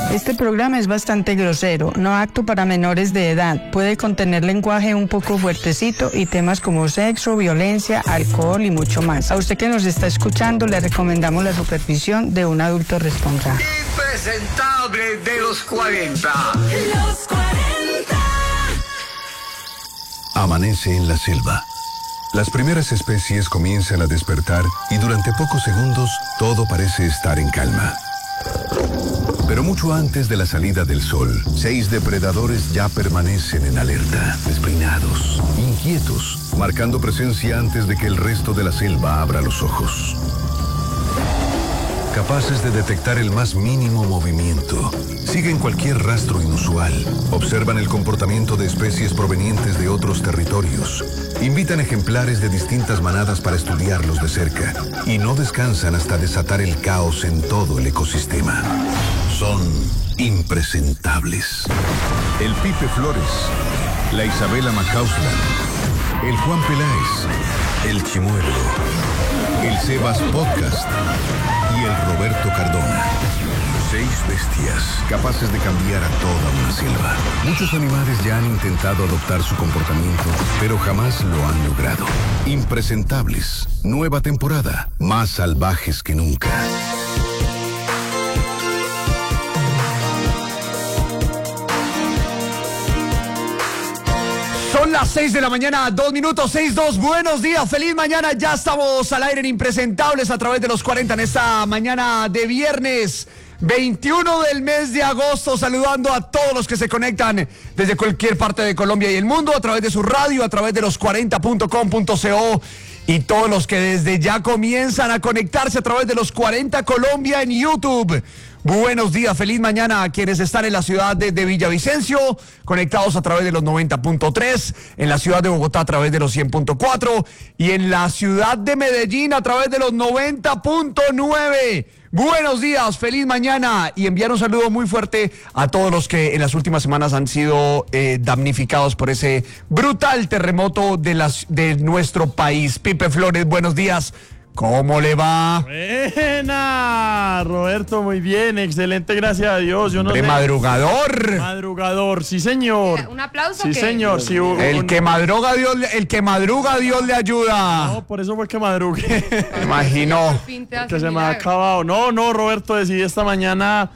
Este programa es bastante grosero, no apto para menores de edad. Puede contener lenguaje un poco fuertecito y temas como sexo, violencia, alcohol y mucho más. A usted que nos está escuchando, le recomendamos la supervisión de un adulto responsable. Impresentable de los 40. Los 40. Amanece en la selva. Las primeras especies comienzan a despertar y durante pocos segundos todo parece estar en calma. Pero mucho antes de la salida del sol, 6 depredadores ya permanecen en alerta, despeinados, inquietos, marcando presencia antes de que el resto de la selva abra los ojos. Capaces de detectar el más mínimo movimiento, siguen cualquier rastro inusual, observan el comportamiento de especies provenientes de otros territorios, invitan ejemplares de distintas manadas para estudiarlos de cerca y no descansan hasta desatar el caos en todo el ecosistema. Son impresentables. El Pipe Flores, la Isabela Macausland, el Juan Peláez, el Chimuelo, el Sebas Podcast y el Roberto Cardona. 6 bestias capaces de cambiar a toda una selva. Muchos animales ya han intentado adoptar su comportamiento, pero jamás lo han logrado. Impresentables. Nueva temporada. Más salvajes que nunca. Son las 6 de la mañana, 2 minutos, 6:02. Buenos días, feliz mañana. Ya estamos al aire en Impresentables a través de los 40 en esta mañana de viernes 21 del mes de agosto. Saludando a todos los que se conectan desde cualquier parte de Colombia y el mundo a través de su radio, a través de los 40.com.co y todos los que desde ya comienzan a conectarse a través de los 40 Colombia en YouTube. Buenos días, feliz mañana a quienes están en la ciudad de Villavicencio, conectados a través de los 90.3, en la ciudad de Bogotá a través de los 100.4 y en la ciudad de Medellín a través de los 90.9. Buenos días, feliz mañana y enviar un saludo muy fuerte a todos los que en las últimas semanas han sido damnificados por ese brutal terremoto de nuestro país. Pipe Flores, buenos días. ¿Cómo le va? Buena, Roberto, muy bien, excelente, gracias a Dios. Yo no sé. Madrugador. Madrugador, sí señor. ¿Un aplauso? Sí, señor. Sí, el que madruga Dios le ayuda. No, por eso fue que madrugué. Me imagino. Que se me ha acabado. No, Roberto, decidí esta mañana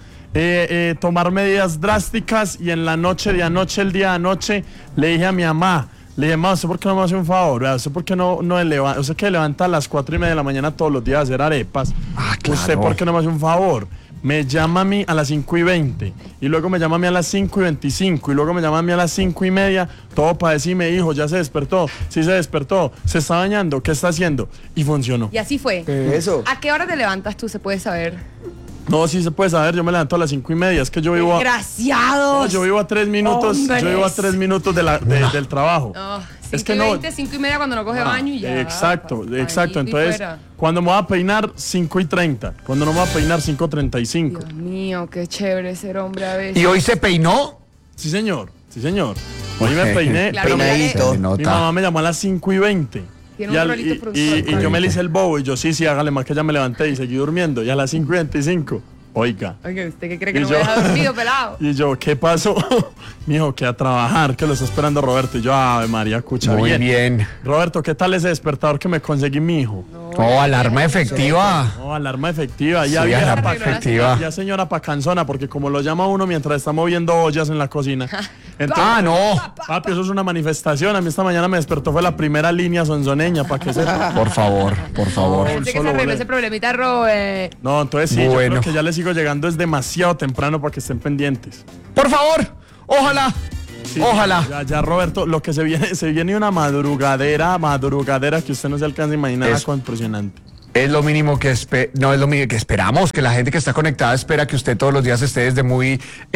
tomar medidas drásticas y en la noche de anoche, el día de anoche, le dije a mi mamá. Le dije, mamá, ¿usted por qué no me hace un favor? ¿Usted por qué no levanta? Usted que levanta a las 4:30 de la mañana todos los días a hacer arepas. Claro. ¿Usted por qué no me hace un favor? Me llama a mí a las 5:20 y luego me llama a mí a las 5:25 y luego me llama a mí a las 5:30, todo para decirme, hijo, ya se despertó, sí se despertó, se está bañando, ¿qué está haciendo? Y funcionó. Y así fue. Eso. ¿A qué hora te levantas tú? ¿Se puede saber? No, sí se puede saber, yo me levanto a las 5:30, es que yo vivo ¡Desgraciados! No, yo vivo a 3 minutos, ¡Hombres! yo vivo a 3 minutos del trabajo. Oh, Es que no. 5:20 cuando no coge baño y ya. Exacto. Ahí, Entonces, fuera. cuando me voy a peinar, 5:30. Cuando no me voy a peinar, 5:35. Dios mío, qué chévere ser hombre a veces. ¿Y hoy se peinó? Sí, señor. Hoy me peiné, Claro, pero Peinadito. mi mamá me llamó a las 5:20. Tiene un rolito productor. Y yo me le hice el bobo y yo, sí, hágale más, que ya me levanté y seguí durmiendo. Y a las 5:25, oiga. Oiga, ¿usted qué cree que Y no yo- me deja dormido, pelado? Y yo, ¿qué pasó? Mijo, que a trabajar, que lo está esperando Roberto. Y yo, Ave María, escucha Muy bien. Roberto, ¿qué tal ese despertador que me conseguí mi hijo? Alarma efectiva. No, alarma efectiva. Ya Sí, vieja alarma pa' efectiva. Ya señora pacanzona, porque como lo llama uno mientras está moviendo ollas en la cocina. Entonces, No. papi, eso es una manifestación. A mí esta mañana me despertó, fue la primera línea sonzoneña, para que sepa. Por favor. Pensé que se arregló ese problemita, Robert. No, entonces sí, yo Bueno. creo que ya le sigo llegando, es demasiado temprano para que estén pendientes. Por favor. Ojalá. Sí, Ojalá. Ya, Roberto, lo que se viene una madrugadera que usted no se alcanza a imaginar, Es- algo impresionante. Es lo mínimo que no es lo mínimo que esperamos, que la gente que está conectada espera que usted todos los días esté desde muy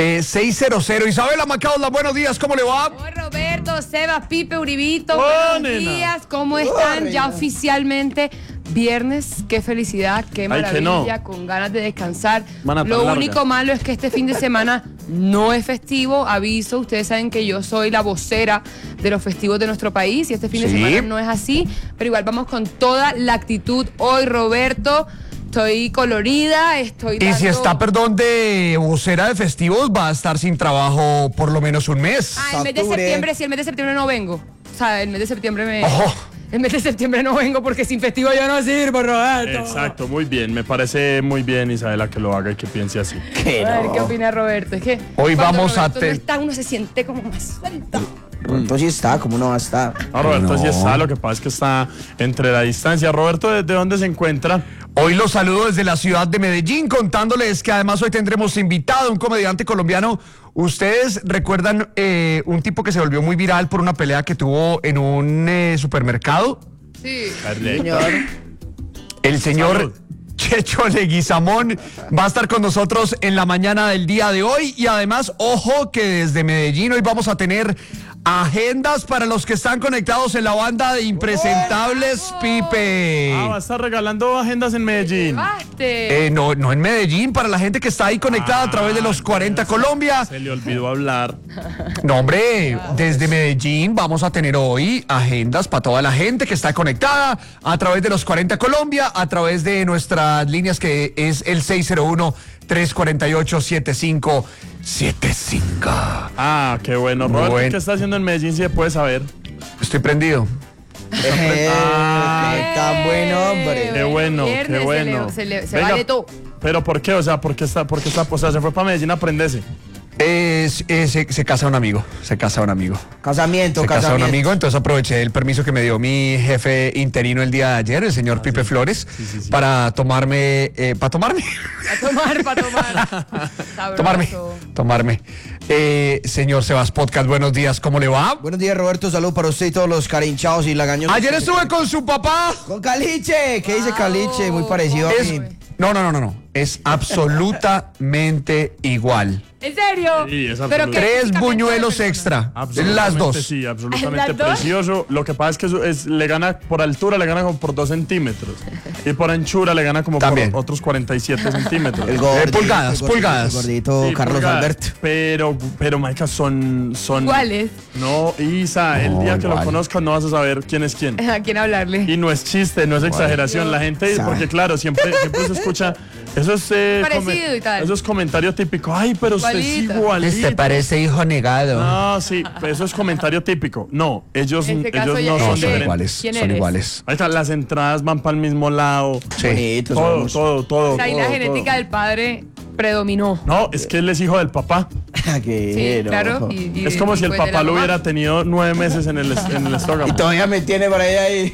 6:00. Isabela Macausland, buenos días, ¿cómo le va? Hola, Roberto, Sebas, Pipe, Uribito, Oh, buenos nena. días, ¿cómo están? Ya oficialmente viernes, qué felicidad, qué Ay, maravilla, que no. con ganas de descansar. Semana tan Lo larga. único malo es que este fin de semana no es festivo, aviso, ustedes saben que yo soy la vocera de los festivos de nuestro país y este fin de Sí. semana no es así, pero igual vamos con toda la actitud hoy, Roberto. Estoy colorida, estoy Y si dando- está, perdón, de vocera de festivos, va a estar sin trabajo por lo menos un mes. Ah, el mes de Octubre. septiembre, sí, el mes de septiembre no vengo. O sea, el mes de septiembre Ojo. El mes de septiembre no vengo porque sin festivo yo no sirvo, Roberto. Exacto, muy bien. Me parece muy bien, Isabela, que lo haga y que piense así. A ver, ¿qué opina Roberto? Es que Hoy cuando vamos a Roberto no está, uno se siente como más suelto. Roberto sí está, ¿cómo no va a estar? No, Roberto No. sí está, lo que pasa es que está entre la distancia. Roberto, ¿desde dónde se encuentra? Hoy los saludo desde la ciudad de Medellín, contándoles que además hoy tendremos invitado a un comediante colombiano. ¿Ustedes recuerdan un tipo que se volvió muy viral por una pelea que tuvo en un supermercado? Sí. Señor. El señor Salud. Checho Leguizamón va a estar con nosotros en la mañana del día de hoy. Y además, ojo que desde Medellín hoy vamos a tener agendas para los que están conectados en la banda de Impresentables Pipe. Ah, va a estar regalando agendas en Medellín. Baste. No en Medellín, para la gente que está ahí conectada a través de los 40 Colombia. Se le olvidó hablar. No, hombre, desde Medellín vamos a tener hoy agendas para toda la gente que está conectada a través de los 40 Colombia, a través de nuestras líneas que es el 601-348-7575. Ah, qué bueno. Roberto, Bueno. ¿qué está haciendo en Medellín? Si se puede saber. Estoy prendido. Tan buen hombre. Qué bueno, Viernes, qué bueno. Se Venga, vale todo. ¿Pero por qué? O sea, ¿por qué está, o sea, se fue para Medellín a aprenderse? Se casa un amigo, se casa un amigo. Casamiento, Se casa un casamiento. amigo, entonces aproveché el permiso que me dio mi jefe interino el día de ayer, el señor Pipe Flores, para tomarme, Para tomar. Sabroso. tomarme. Señor Sebas Podcast, buenos días, ¿cómo le va? Buenos días, Roberto. Salud para usted y todos los carinchados y lagaños. Ayer estuve con su papá. Con Caliche. ¿Qué dice Caliche? Muy parecido a Es, mí. no, es absolutamente igual. ¿En serio? Sí, es Pero absoluto. qué 3 físicamente buñuelos de extra, Absolutamente las dos. Sí, absolutamente ¿Las dos? precioso. Lo que pasa es que le gana por altura, le gana como por 2 centímetros. Y por anchura le gana como También. por otros 47 centímetros. El gordito, pulgadas, el gordito, pulgadas. el gordito Sí, Carlos pulgadas. Alberto. Pero Maica, son... ¿Cuáles? No, Isa, el No, día que lo igual. conozcas no vas a saber quién es quién. ¿A quién hablarle? Y no es chiste, no es exageración. La gente dice, porque claro, siempre se escucha esos, Parecido y tal. esos comentarios típicos. Ay, pero usted es Igualito. igualito. parece hijo negado. No, sí, eso es comentario típico. No, ellos En este caso no ya son es son diferentes. iguales, ¿Quién son eres? iguales. Ahí está, las entradas van para el mismo lado. Sí. Bonitos Todo, somos. todo. O sea, ahí la todo, genética todo. del padre predominó. No, es que él es hijo del papá. Qué Sí, claro. no. Es como si el pues, de papá la lo mamá. hubiera tenido 9 meses en el estómago. Y todavía me tiene por ahí.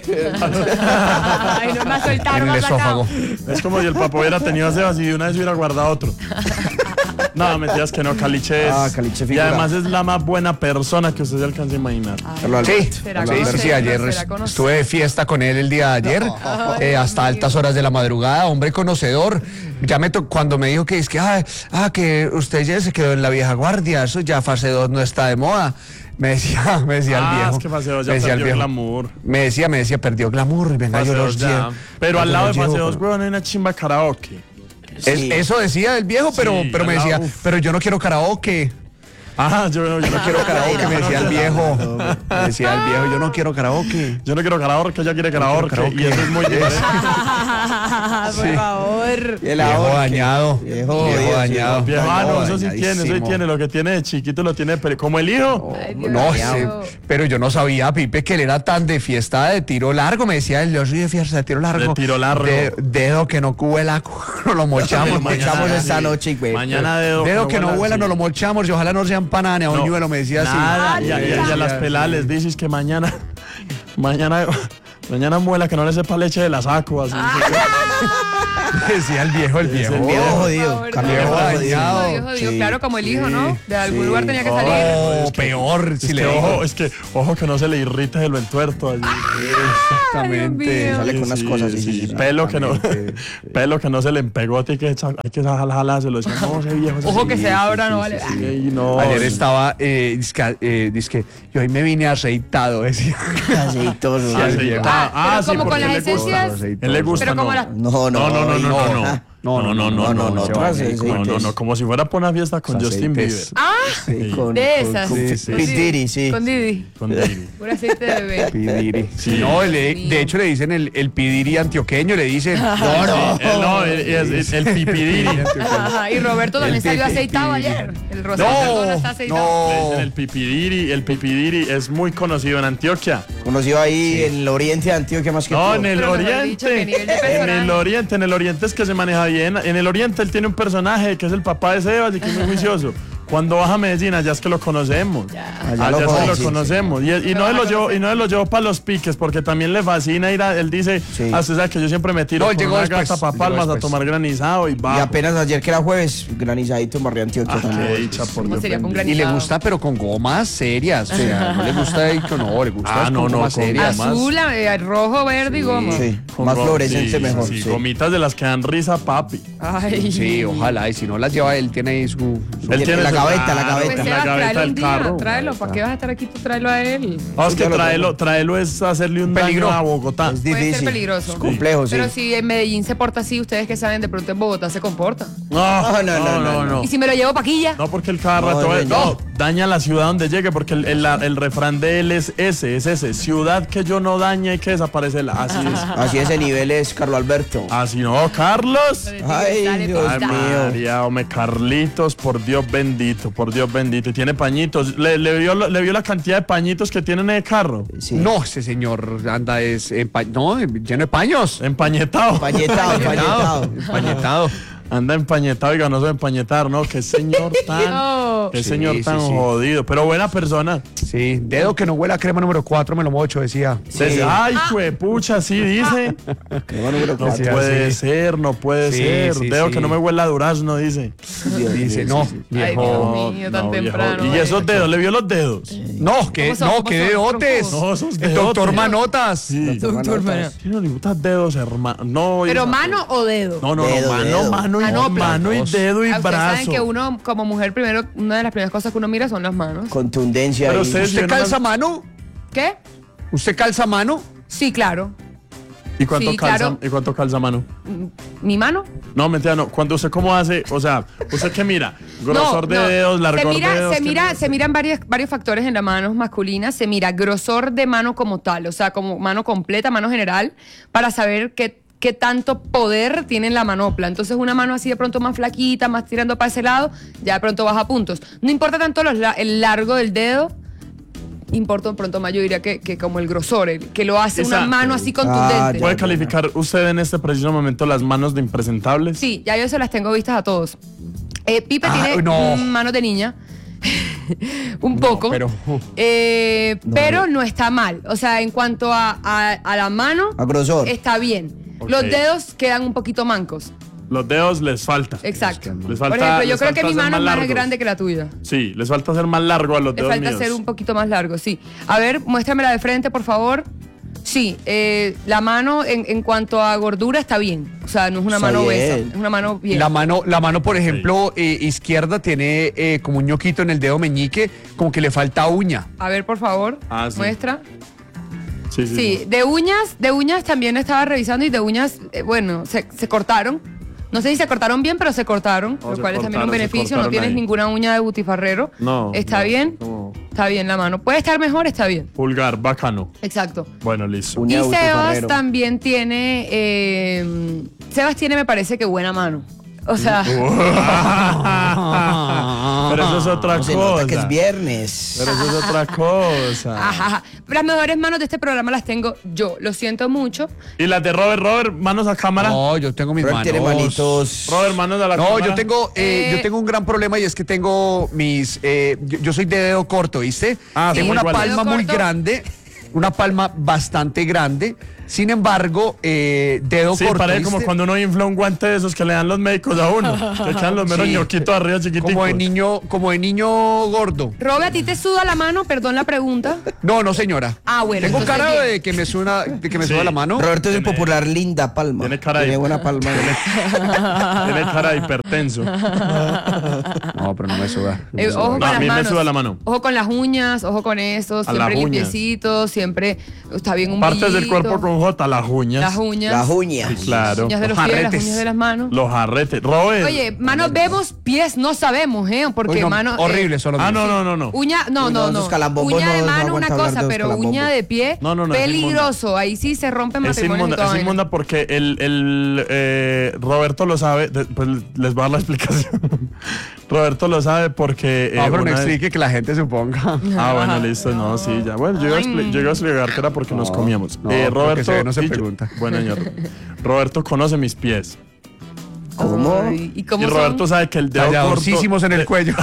Ay, no me ha soltado, En no me el ha sacado. esófago. Es como si el papá hubiera tenido a Sebas y de una vez hubiera guardado otro. No, mentiras que no, Caliche es. Ah, Caliche y figura. además es la más buena persona que usted se alcanza a imaginar. Carlos Sí, Alberto. ¿Será sí, conocerlo? sí, ayer ¿Será conocerlo? estuve de fiesta con él el día de ayer, hasta altas horas de la madrugada, hombre conocedor. Ya cuando me dijo que es que, que usted ya se quedó en la vieja guardia, eso ya fase 2 no está de moda. Me decía el viejo. Es que fase 2 ya me decía el perdió viejo. glamour. Me decía, perdió glamour y venga, Fase yo 2 los ya. llevo. Pero al yo lado de los fase llevo, 2, pero- weón, hay una chimba karaoke. Sí. Eso decía el viejo, pero Sí, me al decía, lado, pero yo no quiero karaoke. Ajá, yo no Quiero karaoke, me decía el viejo. Me decía el viejo, yo no quiero karaoke. Yo no quiero karaoke, ella quiere karaoke. karaoke. Y eso es muy diferente. Por favor. Y el Viejo ahorque. dañado. Viejo Viejo jodido, dañado. sí. Viejo, no, eso sí dañadísimo. tiene. Lo que tiene de chiquito lo tiene, como el hijo. Ay, Dios No, mío. pero yo no sabía, Pipe, que él era tan de fiesta de tiro largo. Me decía, yo soy de fiesta de tiro largo. De tiro largo. Dedo que no cuela, no lo mochamos. Mañana echamos esta noche, güey. Mañana dedo Dedo que no vuela, sí. no lo mochamos. Y ojalá no sean panane a un No, ñuelo, me decía así. Nada, y a las Sí, peladas les dices que mañana muela que no le sepa leche de la saco, así. Decía el viejo. El viejo Por jodido. favor, Cambió viejo jodido. dañado. Dios, Dios, Sí, claro, como el hijo, ¿no? De algún sí. lugar tenía que salir. Oh, peor, si Es le que, digo. ojo que no se le irrite de lo entuerto. Así. Exactamente. Dios Sale con unas cosas así. Sí, pelo que no se le empegote, hay que jalárselo. No, ese viejo. ese Ojo sí. que se abra, no vale. Sí, no, Ayer sí. estaba, dizque, yo hoy me vine aceitado, decía. Aceitoso. Sí, el viejo. Pero sí, como con porque las le gusta. esencias. Él le gusta, Pero como no. las- No. No. No, como si fuera por una fiesta con Justin Bieber. De esas. Con Pidiri, sí. Con Didi. Con Didi. Pura aceite de bebé. Pidiri. Sí. No, mío. de hecho le dicen el Pidiri antioqueño, le dicen. Es el pipidiri. Ajá, y Roberto también salió aceitado ayer. El Roberto está aceitado. Le dicen el pipidiri es muy conocido en Antioquia. Conocido ahí en el oriente de Antioquia más que todo. En el Pero mejor dicho, ¿qué nivel de personaje? En el oriente es que se maneja bien. En el oriente él tiene un personaje que es el papá de Sebas y que es muy juicioso. Cuando baja a Medellín, allá es que lo conocemos. Allá Allá es que lo sí, conocemos. Y no se lo llevo para los piques, porque también le fascina ir él dice, usted sabe que yo siempre me tiro No, con llegó una después, gata pa' Palmas a tomar granizado y va. Y apenas ayer que era jueves, granizadito en Barrio Antioquia Qué también. dicha, por ¿Cómo Dios sería con bendito. Y le granizado? gusta, pero con gomas serias. O sea, no le gusta le gusta con gomas con serias. gomas. Azul, rojo, verde y goma. Sí, Con más go- fluorescente sí, mejor. sí, Sí. gomitas de las que dan risa, papi. Ay. Sí, ojalá. Y si no las lleva, él tiene ahí su Él tiene la su- gaveta, la claro, gaveta. Pues en la Sebas, gaveta tráelo del un día, carro. tráelo. ¿Para qué vas a estar aquí? Tú tráelo a él. Es que traerlo es hacerle un Peligro. daño a Bogotá. Es Puede ser difícil. peligroso. Es complejo, sí. Pero si en Medellín se porta así, ustedes que saben, de pronto en Bogotá se comporta. No. ¿Y si me lo llevo paquilla? No, porque el cada rato daña la ciudad donde llegue, porque el refrán de él es ese. Ciudad que yo no dañe hay que desaparecerla. Así es. Así ese nivel es Carlos Alberto. Así no, Carlos. Ay, Dale, Dios Ay, pista. mío. María, hombre, Carlitos, por Dios bendito. Y tiene pañitos. ¿Le vio la cantidad de pañitos que tiene en el carro? Sí. No, ese señor anda lleno de paños. Empañetado. Empañetado. Empañetado. Anda empañetado y ganoso de empañetar, ¿no? Qué señor tan, No. qué Sí, señor sí, tan sí. jodido. Pero buena persona. Sí, dedo que no huela a crema número 4, me lo mocho, decía. Ay, juepucha, sí dice. Crema número No 4. puede ser, no puede Sí, ser. sí, Dedo sí. que no me huela a durazno, dice. Dice, no, Ay, viejo. Dios mío, tan viejo. temprano. Y esos dedos, ¿le vio los dedos? No, que ¿Cómo son? qué ¿Cómo son? dedotes. No, esos El dedotes. doctor Manotas. Sí. Doctor, bueno. Tiene unos dedos, hermano. No, ¿Pero hija. mano o dedo? No, Dedo, dedo. mano y dedo y Ustedes brazo. saben que uno, como mujer, primero, una de las primeras cosas que uno mira son las manos. Contundencia. Pero ahí. ustedes- ¿Usted calza mano? ¿Qué? ¿Usted calza mano? Sí, claro. ¿Y cuánto Sí, calza? claro. ¿Y cuánto calza mano? ¿Mi mano? No, mentira, no. Cuando usted cómo hace, o sea, ¿usted qué mira? Grosor de dedos, largor de dedos. Se miran varios factores en la mano masculina. Se mira grosor de mano como tal, o sea, como mano completa, mano general, para saber qué tanto poder tiene en la manopla. Entonces, una mano así de pronto más flaquita, más tirando para ese lado, ya de pronto baja puntos. No importa tanto el largo del dedo, importa de pronto más, yo diría que como el grosor, que lo hace una Exacto. mano así contundente. ¿Puede calificar usted en este preciso momento las manos de impresentables? Sí, ya yo se las tengo vistas a todos. Pipe tiene no. manos de niña. Un poco. pero- pero no está mal. O sea, en cuanto a la mano, A grosor. está bien. Ok. Los dedos quedan un poquito mancos. Los dedos les falta. Exacto. Les falta- Por ejemplo, yo les creo que falta mi ser mano es más largos. grande que la tuya. Sí, les falta ser más largo a los Le dedos falta míos. ser un poquito más largo, sí. A ver, muéstramela de frente, por favor. Sí, la mano en cuanto a gordura está bien. O sea, no es una Está mano bien. obesa, es una mano bien. La mano, por ejemplo, izquierda tiene como un ñoquito en el dedo meñique, como que le falta uña. A ver, por favor, Ah, sí. muestra. Sí. Sí, de uñas también estaba revisando y de uñas, bueno, se cortaron. No sé si se cortaron bien, pero se cortaron, No, lo se cual es también un cortaron, se beneficio. No cortaron tienes ahí. ninguna uña de butifarrero. No. ¿Está no, bien? no. Está bien la mano. Puede estar mejor, está bien. Pulgar, bacano. Exacto. Bueno, listo. Uña Y de Sebas butifarrero. también tiene. Sebas tiene, me parece que buena mano. O sea, Pero eso es otra Se nota cosa. que es viernes. Pero eso es otra cosa. ajá. Las mejores manos de este programa las tengo yo. Lo siento mucho. Y las de Robert, manos a cámara. No, yo tengo mis Pero él manos. tiene manitos. Robert, manos a la No, cámara. yo tengo un gran problema y es que tengo yo soy de dedo corto, ¿viste? Ah, Tengo sí, una igual. palma Dedo muy corto. grande, una palma bastante grande. Sin embargo, dedo Sí, corto. parece como ¿viste? cuando uno infla un guante de esos que le dan los médicos a uno. Que quedan los meros Sí. ñoquitos arriba chiquiticos. Como de niño gordo. Robe, ¿a ti te suda la mano? Perdón la pregunta. No, señora. Ah, bueno, Tengo entonces cara bien. de que me suda, Sí. la mano. Roberto es el popular Linda Palma. tiene cara de- Tiene buena palma. Tiene cara de hipertenso. No, pero no me suda. Ojo con No, a las mí me manos. suda la mano. Ojo con las uñas, ojo con eso. las Siempre uñas. limpiecito, siempre está bien un Partes del brillito. cuerpo con J, las uñas. Las uñas. Las uñas. Sí, claro. Uñas de los Los pies, las jarretes. uñas de las manos. Los jarretes. Robert. Oye, manos vemos, pies no sabemos, ¿eh? Porque Uy, no, mano. horrible son los Ah, míos. no. Uña, no, Uy, no, no, no. esos calambombos Uña de no mano una aguanta hablar cosa, de los pero calambombos. uña de pie, No, es peligroso. Ahí sí se rompen Es matrimonios y inmunda, toda es vaina. inmunda porque Roberto lo sabe. Pues les voy a dar la explicación. Roberto lo sabe porque. Ah, pero no una vez- explique que la gente suponga. Ah, bueno, listo, no, sí, ya. Bueno, yo iba a explicar que era porque nos comíamos. no, porque Roberto. se ve, no se y yo- pregunta. Bueno, señor. Roberto conoce mis pies. ¿Cómo? Ay, ¿y cómo Y Roberto son? sabe que el dedo corto. Talladorcísimos en el cuello.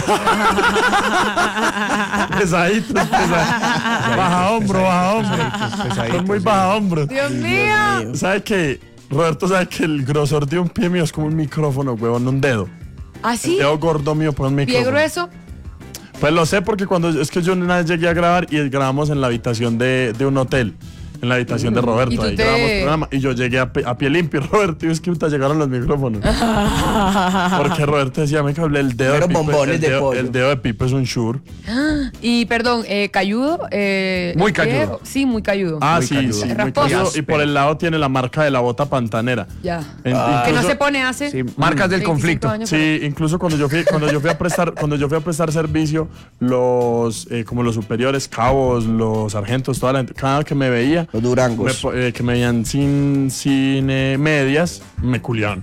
Pesaditos, baja hombro. Son muy baja hombro. Dios mío. ¿Sabe que Roberto sabe que el grosor de un pie mío es como un micrófono, huevón, un dedo? ¿Así? El dedo gordo mío por un ¿Pie micrófono. grueso? Pues lo sé porque es que yo una vez llegué a grabar y grabamos en la habitación de un hotel. En la habitación de Roberto, ¿Y tú ahí te- grabamos programa. Y yo llegué a pie limpio, Roberto, y es que ahorita llegaron los micrófonos. Porque Roberto decía, me cabré el dedo Pero de Pipe. bombones El de dedo, pollo. el dedo de Pipe es un shure. Y perdón, cayudo. Muy ¿el pie? cayudo. Sí, muy cayudo. Ah, Muy sí, cayudo. sí, muy Rasposo. cayudo. Y por el lado tiene la marca de la bota pantanera. Ya. En- Que no incluso- se pone hace. Sí, marcas del 25 conflicto. años, Sí, incluso cuando yo fui a prestar servicio, como los superiores, cabos, los sargentos, toda la gente, cada que me veía, Los durangos. que me veían sin medias, me culiaban.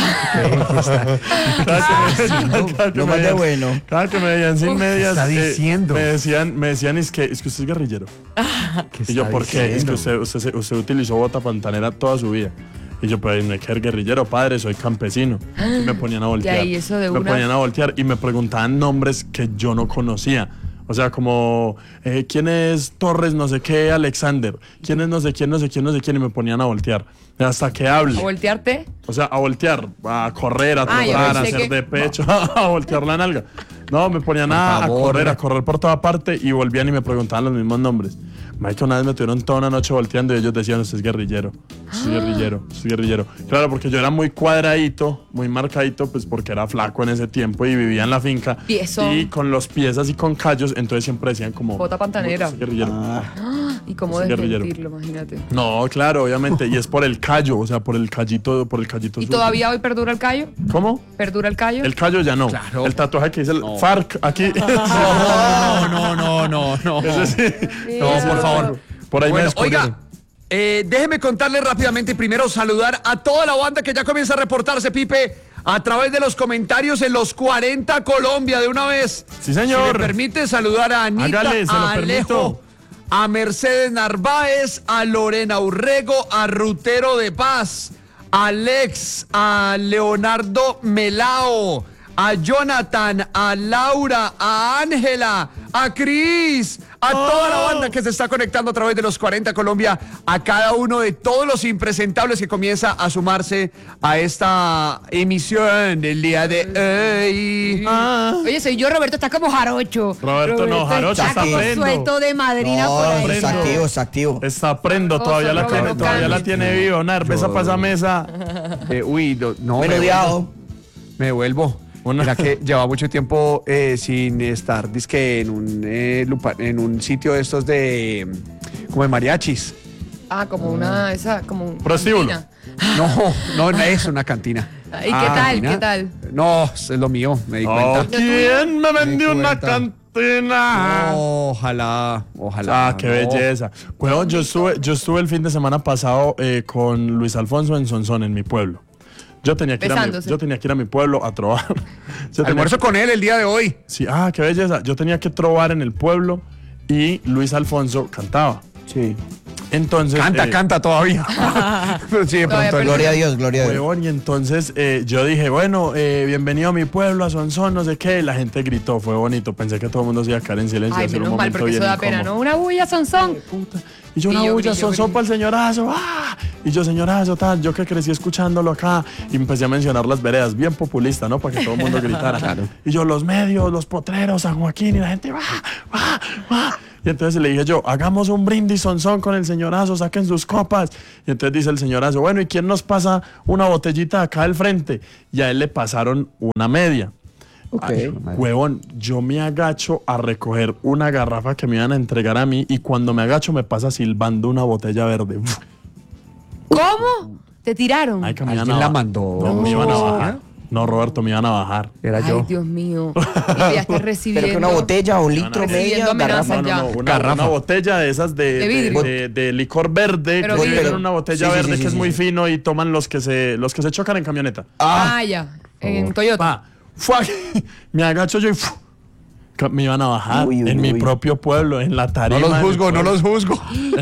Lo más de bueno. Cada que me veían sin medias, está diciendo? me decían es que usted es guerrillero. Y yo, ¿por qué? Es que usted utilizó bota pantanera toda su vida. Y yo, pues, no hay que ser guerrillero, padre, soy campesino. Y me ponían a voltear. ahí eso de me una- ponían a voltear y me preguntaban nombres que yo no conocía. O sea, como, ¿quién es Torres no sé qué Alexander? ¿Quién es no sé quién? Y me ponían a voltear. Hasta que hable. ¿A voltearte? O sea, a voltear, a correr, a Ah, yo trotar, a pensé hacer que- de pecho, a voltear la nalga. No, me ponían a favor, correr por toda parte y volvían y me preguntaban los mismos nombres. Mike, una vez me tuvieron toda una noche volteando y ellos decían, usted es guerrillero, usted es guerrillero. Claro, porque yo era muy cuadradito, muy marcadito, pues porque era flaco en ese tiempo y vivía en la finca. Piezón. Y con los pies así con callos, entonces siempre decían como... Bota pantanera. "Usted es guerrillero". ¿Y cómo Sí, guerrillero. desmentirlo? Imagínate. No, claro, obviamente. Y es por el callo, o sea, por el callito ¿Y sur. todavía hoy perdura el callo? ¿Cómo? ¿Perdura el callo? El callo ya no. Claro. El tatuaje que dice el FARC aquí. No. Ese sí. No, por favor. Por ahí me Bueno, descubrieron. oiga, déjeme contarle rápidamente, primero saludar a toda la banda que ya comienza a reportarse, Pipe, a través de los comentarios en los 40 Colombia de una vez. Sí, señor. Si me permite saludar a Anita, Hágale, se lo a Alejo, permito. a Mercedes Narváez, a Lorena Urrego, a Rutero de Paz, a Alex, a Leonardo Melao, a Jonathan, a Laura, a Ángela, a Cris, a toda la banda que se está conectando a través de los 40 Colombia, a cada uno de todos los impresentables que comienza a sumarse a esta emisión del día de hoy. Oye, soy yo, Roberto, está como jarocho. Roberto, no, jarocho, está como prendo. suelto de madrina por ahí. No, está activo. Está prendo, todavía la Roberto, tiene, todavía la cambio. tiene viva. Una cerveza para esa mesa. No, Menudeado. me devuelvo. Mira que lleva mucho tiempo sin estar, dizque en un sitio de estos de como de mariachis. Ah, como como un Prostíbulo. cantina. No es una cantina. ¿Y qué tal? cantina. ¿Qué tal? No, es lo mío, me di Oh, cuenta. ¿quién me vendió Me di una cuenta. cantina? Ojalá. Ah, qué belleza. Huevón, yo estuve el fin de semana pasado con Luis Alfonso en Sonsón, en mi pueblo. Yo tenía que Besándose. ir a mi pueblo a trobar. Yo tenía Almuerzo con él el día de hoy. Sí, qué belleza. Yo tenía que trobar en el pueblo y Luis Alfonso cantaba. Sí. Entonces. Canta todavía. Pero sí, de Todavía pronto. Gloria a Dios, gloria a Dios. Huevón, y entonces yo dije, bueno, bienvenido a mi pueblo, a Sonsón, no sé qué. Y la gente gritó, fue bonito. Pensé que todo el mundo se iba a quedar en silencio. Ay, iba a ser un menos mal, momento porque eso bien da pena, incómodo. ¿no? Una bulla, Sonsón. Y yo, una Brillo, bulla, brillo, Sonsón brillo. para el señorazo. ¡Ah! Y yo, señorazo, tal. Yo que crecí escuchándolo acá. Y empecé a mencionar las veredas, bien populista, ¿no? Para que todo el mundo gritara. Y yo, los medios, los potreros, San Joaquín. Y la gente, ¡va! ¡va! ¡va! Y entonces le dije yo, hagamos un brindis Sonsón con el señorazo, saquen sus copas. Y entonces dice el señorazo, bueno, ¿y quién nos pasa una botellita acá al frente? Y a él le pasaron una media. Ok. Ay, huevón, yo me agacho a recoger una garrafa que me iban a entregar a mí y cuando me agacho me pasa silbando una botella verde. ¿Cómo? ¿Te tiraron? Ay, que me iban ¿Alguien a la ba- mandó? No, me iban a bajar. No, Roberto, me iban a bajar. Era Ay, yo. Dios mío. Y ya estás recibiendo. Pero que una botella o un litro, Recibiendo media, amenazas garrafa. ya. Una Garrafa. botella de esas De vidrio. de licor verde. Pero que vidrio. tienen una botella Sí, sí, verde sí, que es sí, muy sí. fino y toman los que se chocan en camioneta. Ah, ya. En Toyota. Pa, ¡fua! Me agacho yo y ¡fu! Me iban a bajar Uy, uy, en mi uy. propio pueblo, en la No tarima. los de mi juzgo, no pueblo. los juzgo.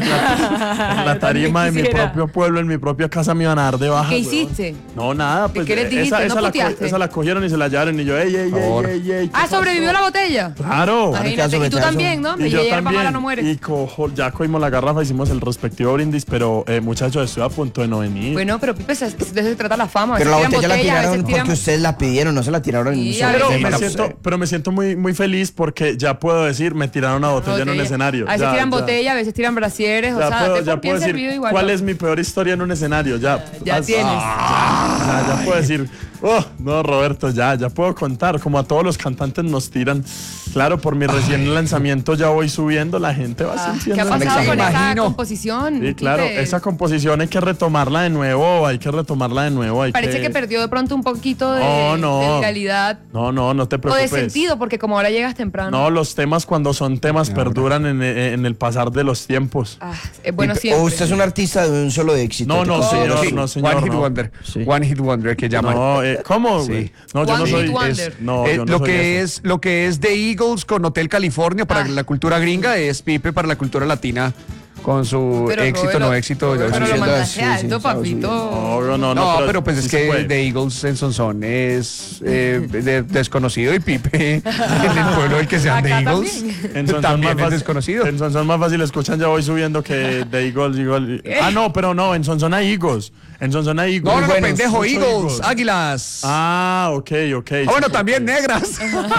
En la tarima de mi quisiera. propio pueblo, en mi propia casa me iban a dar de baja. ¿Qué huevón. hiciste? No, nada, pues qué les dijiste? ¿No puteaste? esa la cogieron y se la llevaron y yo, ey, favor. ¿qué Ah, ¿sobrevivió pasó? la botella? Claro. Imagínate. Y tú pedazo. también, ¿no? Y Y yo hierba mala también. no muere. Y ya cogimos la garrafa, hicimos el respectivo brindis, pero muchachos, estoy a punto de no venir. Bueno, pero Pipe, de eso se trata la fama. A Pero la veces tiran botella la botellas, a tiraron veces tiran- porque ustedes la pidieron, no se la tiraron en Sí, un a solo veces- tema. pero me siento muy, muy feliz porque ya puedo decir, me tiraron una botella en un escenario. A veces Ya, tiran ya. botella, a veces tiran brasieres, o Ya sea, puedo, te ya por puedo bien decir servido igual. cuál ¿no? es mi peor historia en un escenario. Ya Ya tienes. Ya puedo decir, oh, no, Roberto, ya puedo contar. Como a todos los cantantes nos tiran. Claro, por mi recién lanzamiento ya voy subiendo, la gente va ¿Qué sintiendo. ha pasado Me con esa imagino. composición? Sí, claro, Pipe? esa composición hay que retomarla de nuevo, Parece que perdió de pronto un poquito de, No. de viralidad No te o de preocupes. sentido, porque como ahora llegas temprano. No, los temas cuando son temas perduran en el pasar de los tiempos. Ah, es bueno O siempre. usted es un artista de un solo éxito. No, no, ¿te señor, consideras? Sí, no, señor, One Hit no. Wonder. Sí. One Hit Wonder que llaman. No, ¿cómo? Sí. No, yo One no Hit soy. Wonder. No, yo no lo soy que eso. es lo que es The Eagles con Hotel California para Ah. la cultura gringa es Pipe para la cultura latina con su Pero éxito Robert, no éxito. Pero lo sí, mandaste sí, alto, sí, papito. No, pero pues sí es se que puede. The Eagles en Sonsón es desconocido y Pipe en el pueblo del que sean The Acá Eagles también. En Sonsón también más es fácil- desconocido. En Sonsón más fácil escuchan, ya voy subiendo que de Eagles. Ah, no, pero no, en Sonsón hay Eagles. En Sonsón hay Eagles. No, buenos, pendejo, mucho Eagles, águilas. Ah, ok. Bueno, Sí, también ok. negras.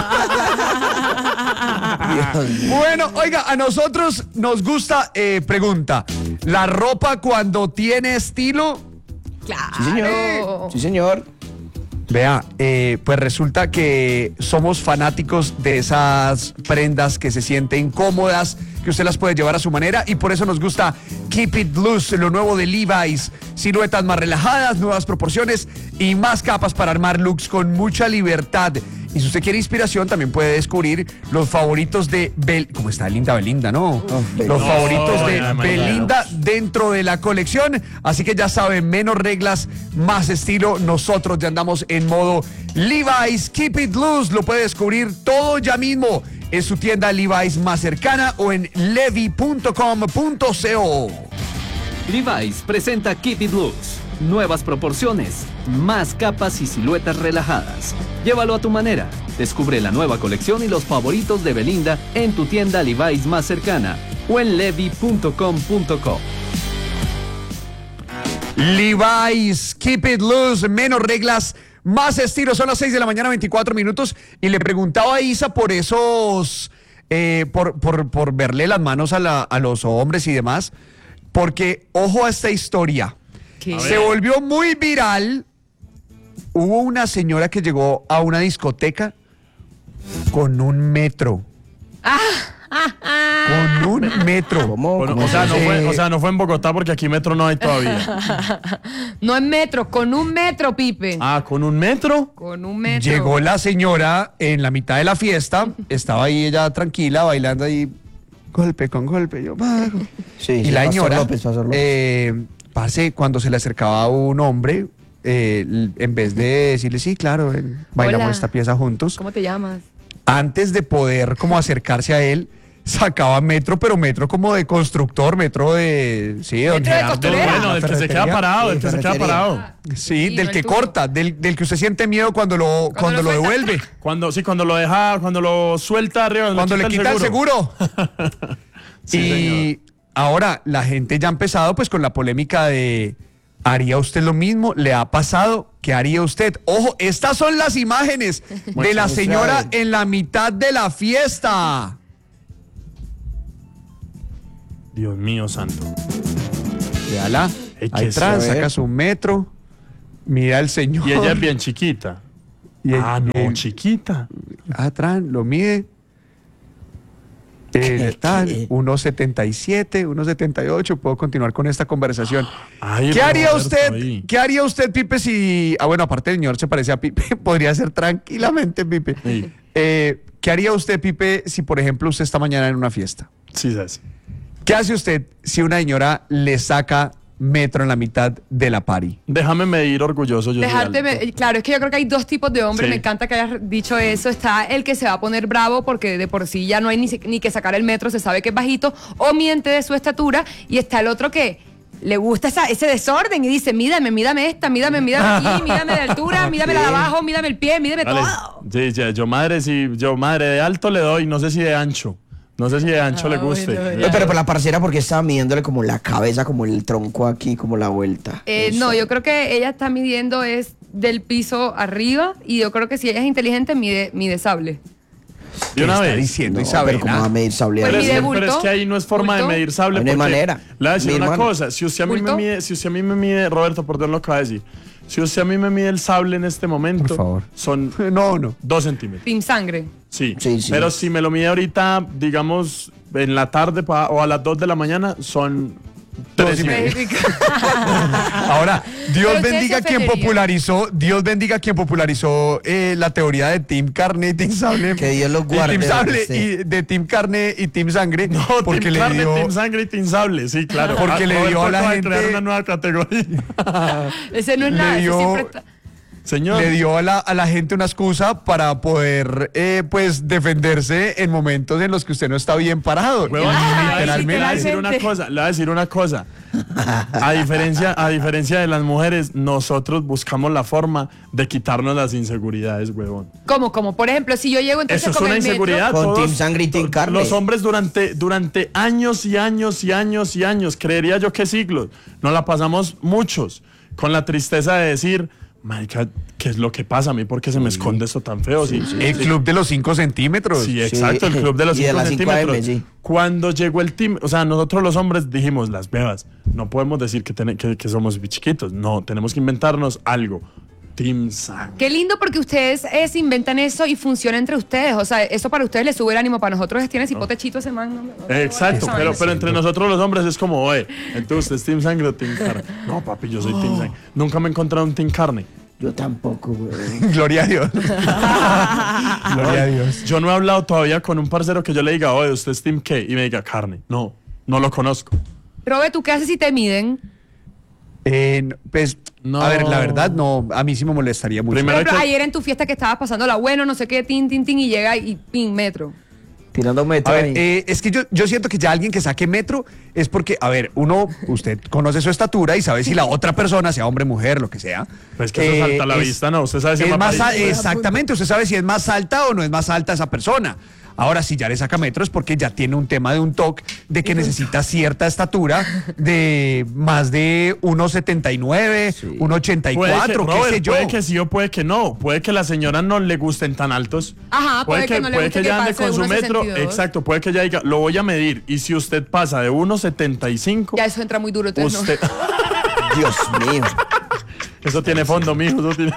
Dios mío. Bueno, oiga, a nosotros nos gusta, pregunta, ¿la ropa cuando tiene estilo? Claro. Sí, señor. Sí, señor. Vea, pues resulta que somos fanáticos de esas prendas que se sienten cómodas, que usted las puede llevar a su manera y por eso nos gusta Keep It Loose, lo nuevo de Levi's. Siluetas más relajadas, nuevas proporciones y más capas para armar looks con mucha libertad. Y si usted quiere inspiración, también puede descubrir los favoritos de ¿cómo está linda Belinda, no? Belinda. Los favoritos de ya, Belinda dentro de la colección. Así que ya saben, menos reglas, más estilo. Nosotros ya andamos en modo Levi's Keep It Loose. Lo puede descubrir todo ya mismo en su tienda Levi's más cercana o en levi.com.co. Levi's presenta Keep It Loose. Nuevas proporciones, más capas y siluetas relajadas. Llévalo a tu manera. Descubre la nueva colección y los favoritos de Belinda en tu tienda Levi's más cercana o en levi.com.co. Levi's Keep It Loose, menos reglas, más estilo. Son las 6 de la mañana, 24 minutos. Y le preguntaba a Isa por esos, por verle las manos a los hombres y demás. Porque, ojo a esta historia. ¿Qué? Se volvió muy viral. Hubo una señora que llegó a una discoteca con un metro. Con un metro. ¿Cómo? Bueno, ¿Cómo o sea, es no eso? fue en Bogotá porque aquí metro no hay todavía. No en metro, con un metro, Pipe. Ah, ¿con un metro? Con un metro. Llegó la señora en la mitad de la fiesta, estaba ahí ella tranquila, bailando ahí, golpe con golpe, yo bajo. Sí, Y sí, la Pastor señora, López. parce, cuando se le acercaba a un hombre, en vez de decirle, sí, claro, bailamos Hola. esta pieza juntos, ¿Cómo te llamas? antes de poder como acercarse a él, sacaba metro, pero metro como de constructor, metro de... Sí, don Metro de Gerardo, costurera. la Bueno, del que se ferretería. queda parado, del Sí, que se queda ferretería. parado. Sí, Sí, del no que el tuyo. corta, del que usted siente miedo cuando lo Cuando lo suelta. devuelve. Cuando lo suelta arriba, Cuando le quita el seguro. Sí, Y ahora la gente ya ha empezado pues con la polémica de ¿haría usted lo mismo? ¿Le ha pasado? ¿Qué haría usted? Ojo, estas son las imágenes de la señora en la mitad de la fiesta. Dios mío santo. Véala, Hay que ahí atrás, saber. saca su metro, mira al señor. Y ella es bien chiquita. Y Ah, no, el- chiquita. atrás, lo mide. Tal, 1.77, 1.78, puedo continuar con esta conversación. Ay, ¿Qué haría Roberto, usted? ahí. ¿Qué haría usted, Pipe, si... bueno, aparte el señor se parece a Pipe, podría ser tranquilamente Pipe. Sí. ¿Qué haría usted, Pipe, si por ejemplo usted está mañana en una fiesta? Sí, sabes. ¿Qué hace usted si una señora le saca metro en la mitad de la party? Déjame medir orgulloso. Yo soy alto. Claro, es que yo creo que hay dos tipos de hombres. Sí. Me encanta que hayas dicho eso. Está el que se va a poner bravo porque de por sí ya no hay ni que sacar el metro, se sabe que es bajito o miente de su estatura. Y está el otro que le gusta ese desorden y dice, mídame esta, mídame aquí, mídame de altura, mídame la de abajo, mídame el pie, mídame Vale. todo. Sí, ya, yo madre de alto le doy, no sé si de ancho. No sé si de ancho le guste. bueno, Pero por la parcera, porque estaba midiéndole como la cabeza, como el tronco aquí, como la vuelta. No, yo creo que ella está midiendo es del piso arriba y yo creo que si ella es inteligente mide sable. De una ¿Qué está vez. diciendo No, Isabela? pero ¿cómo va a medir sable? Pues Pero mide es, bulto, pero es que ahí no es forma de bulto. medir sable. No hay porque manera. Le voy a decir Mi una hermano. cosa. Si usted a mí ¿Bulto? me mide, Roberto, perdón lo que va a decir. Si usted a mí me mide el sable en este momento, Por favor. son No. 2 centímetros. Team sangre. Sí. Sí. Pero si me lo mide ahorita, digamos, en la tarde o a las 2 de la mañana, son 3 y medio. Ahora, Dios Pero usted bendiga se quien popularizó la teoría de Team Carne y Team Sable. Que Dios los guarde, Y Team Sable sí. y de Team Carne y Team Sangre. No, porque Team le Carne, dio... Team Sangre y Team Sable, sí, claro. Porque le dio a la acaba de crear gente- una nueva categoría. Ese no es Le nada, ese dio- siempre está. Señor. Le dio a la gente una excusa para poder, pues, defenderse en momentos en los que usted no está bien parado. Huevón, Ay, le voy a decir una cosa, le voy a decir una cosa. A diferencia de las mujeres, nosotros buscamos la forma de quitarnos las inseguridades, huevón. Como, por ejemplo, si yo llego entonces Eso es con una el metro, inseguridad. Con todos- Team Sangre y Team Carne. Los hombres durante años y años y años y años, creería yo que siglos, nos la pasamos muchos con la tristeza de decir, marica, ¿qué es lo que pasa a mí? ¿Por qué se me esconde esto tan feo? El club de los 5 centímetros. Sí, exacto, el club de los Y de 5 las 5 centímetros. AM, sí. Cuando llegó el team, o sea, nosotros los hombres dijimos, las bebas, no podemos decir que somos chiquitos, no, tenemos que inventarnos algo. Team Sangre. qué lindo porque ustedes inventan eso y funciona entre ustedes. O sea, eso para ustedes les sube el ánimo. Para nosotros tiene cipotechito ese man. No, Exacto, esa pero vaina. entre nosotros los hombres es como, oye, entonces ¿usted es Team Sangre o Team Carne? No, papi, yo soy Team Sangre. Nunca me he encontrado un Team Carne. Yo tampoco, güey. Gloria a Dios. Gloria a Dios. Yo no he hablado todavía con un parcero que yo le diga, oye, ¿usted es Team qué? Y me diga, carne. No lo conozco. Robe, ¿tú qué haces si te miden? Pues, No. a ver, la verdad, no, a mí sí me molestaría mucho. Por Primero ejemplo, que- ayer en tu fiesta que estabas pasando la bueno, no sé qué, tin, y llega y pin, metro. Tirando A metro ver, ahí. es que yo siento que ya alguien que saque metro es porque, a ver, usted conoce su estatura y sabe si la otra persona, sea hombre, mujer, lo que sea. Pues que eso salta a la vista, ¿no? Usted sabe si es es más más exactamente, usted sabe si es más alta o no es más alta esa persona. Ahora, si ya le saca metro es porque ya tiene un tema de un TOC de que necesita cierta estatura de más de 1,79, 1,84, qué sé yo. Puede que sí o puede que no. Puede que a la señora no le gusten tan altos. Ajá, puede que no le guste que ella ande pase con su de metro. 1,62. Exacto, puede que ella diga, lo voy a medir. Y si usted pasa de 1,75, Ya eso entra muy duro, entonces usted... Dios mío. Eso tiene fondo, mijo. Eso tiene...